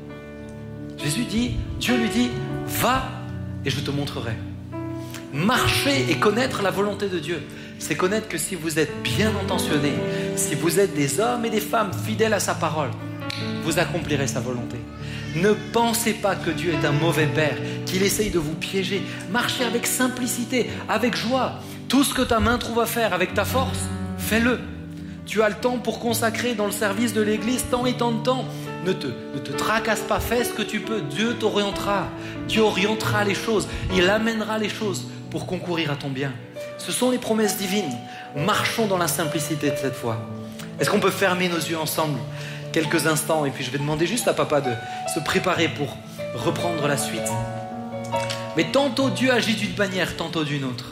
Jésus dit, Dieu lui dit « Va et je te montrerai ». Marcher et connaître la volonté de Dieu, c'est connaître que si vous êtes bien intentionnés, si vous êtes des hommes et des femmes fidèles à sa parole, vous accomplirez sa volonté. Ne pensez pas que Dieu est un mauvais père, qu'il essaye de vous piéger. Marchez avec simplicité, avec joie. Tout ce que ta main trouve à faire avec ta force, fais-le. Tu as le temps pour consacrer dans le service de l'église tant et tant de temps. Ne te, ne te tracasse pas, fais ce que tu peux. Dieu t'orientera. Dieu orientera les choses. Il amènera les choses pour concourir à ton bien. Ce sont les promesses divines. Marchons dans la simplicité de cette foi. Est-ce qu'on peut fermer nos yeux ensemble quelques instants et puis je vais demander juste à papa de se préparer pour reprendre la suite. Mais tantôt Dieu agit d'une manière, tantôt d'une autre.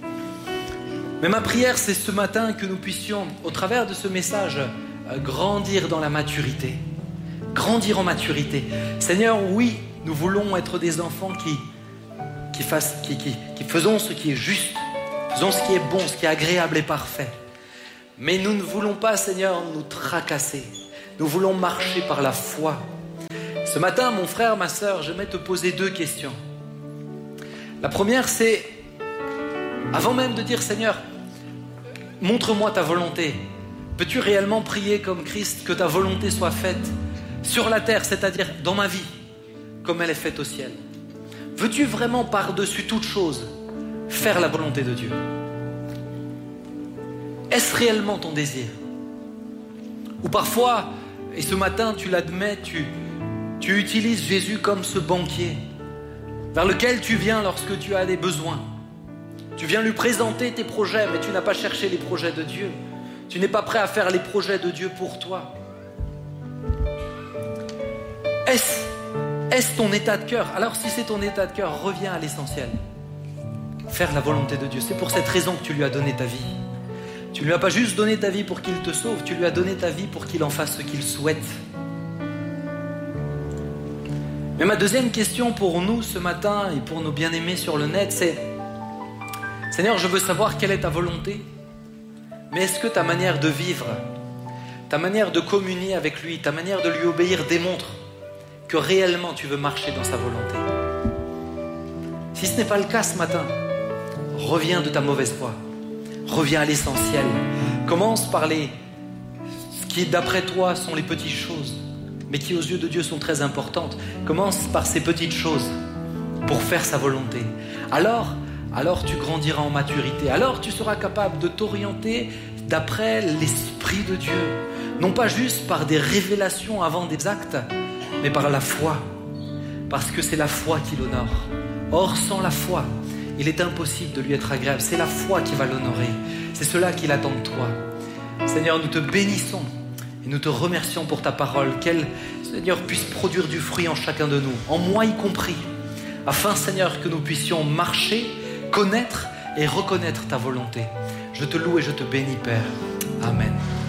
Mais ma prière, c'est ce matin que nous puissions, au travers de ce message, grandir dans la maturité. Grandir en maturité. Seigneur, oui, nous voulons être des enfants qui, qui, fassent, qui, qui, qui faisons ce qui est juste, faisons ce qui est bon, ce qui est agréable et parfait. Mais nous ne voulons pas, Seigneur, nous tracasser. Nous voulons marcher par la foi. Ce matin, mon frère, ma sœur, j'aimerais te poser deux questions. La première, c'est, avant même de dire, Seigneur, montre-moi ta volonté, peux-tu réellement prier comme Christ, que ta volonté soit faite sur la terre, c'est-à-dire dans ma vie, comme elle est faite au ciel? Veux-tu vraiment, par-dessus toute chose, faire la volonté de Dieu? Est-ce réellement ton désir? Ou parfois, et ce matin tu l'admets, tu, tu utilises Jésus comme ce banquier vers lequel tu viens lorsque tu as des besoins. Tu viens lui présenter tes projets, mais tu n'as pas cherché les projets de Dieu. Tu n'es pas prêt à faire les projets de Dieu pour toi. Est-ce, est-ce ton état de cœur? Alors si c'est ton état de cœur, reviens à l'essentiel. Faire la volonté de Dieu. C'est pour cette raison que tu lui as donné ta vie. Tu ne lui as pas juste donné ta vie pour qu'il te sauve, tu lui as donné ta vie pour qu'il en fasse ce qu'il souhaite. Mais ma deuxième question pour nous ce matin et pour nos bien-aimés sur le net, c'est: Seigneur, je veux savoir quelle est ta volonté, mais est-ce que ta manière de vivre, ta manière de communier avec lui, ta manière de lui obéir démontre que réellement tu veux marcher dans sa volonté? Si ce n'est pas le cas ce matin, reviens de ta mauvaise foi. Reviens à l'essentiel. Commence par les, ce qui d'après toi sont les petites choses, mais qui aux yeux de Dieu sont très importantes. Commence par ces petites choses pour faire sa volonté. Alors, alors tu grandiras en maturité. Alors tu seras capable de t'orienter d'après l'Esprit de Dieu. Non pas juste par des révélations avant des actes, mais par la foi. Parce que c'est la foi qui l'honore. Or, sans la foi, il est impossible de lui être agréable. C'est la foi qui va l'honorer. C'est cela qu'il attend de toi. Seigneur, nous te bénissons et nous te remercions pour ta parole. Qu'elle, Seigneur, puisse produire du fruit en chacun de nous, en moi y compris, afin, Seigneur, que nous puissions marcher, connaître et reconnaître ta volonté. Je te loue et je te bénis, Père.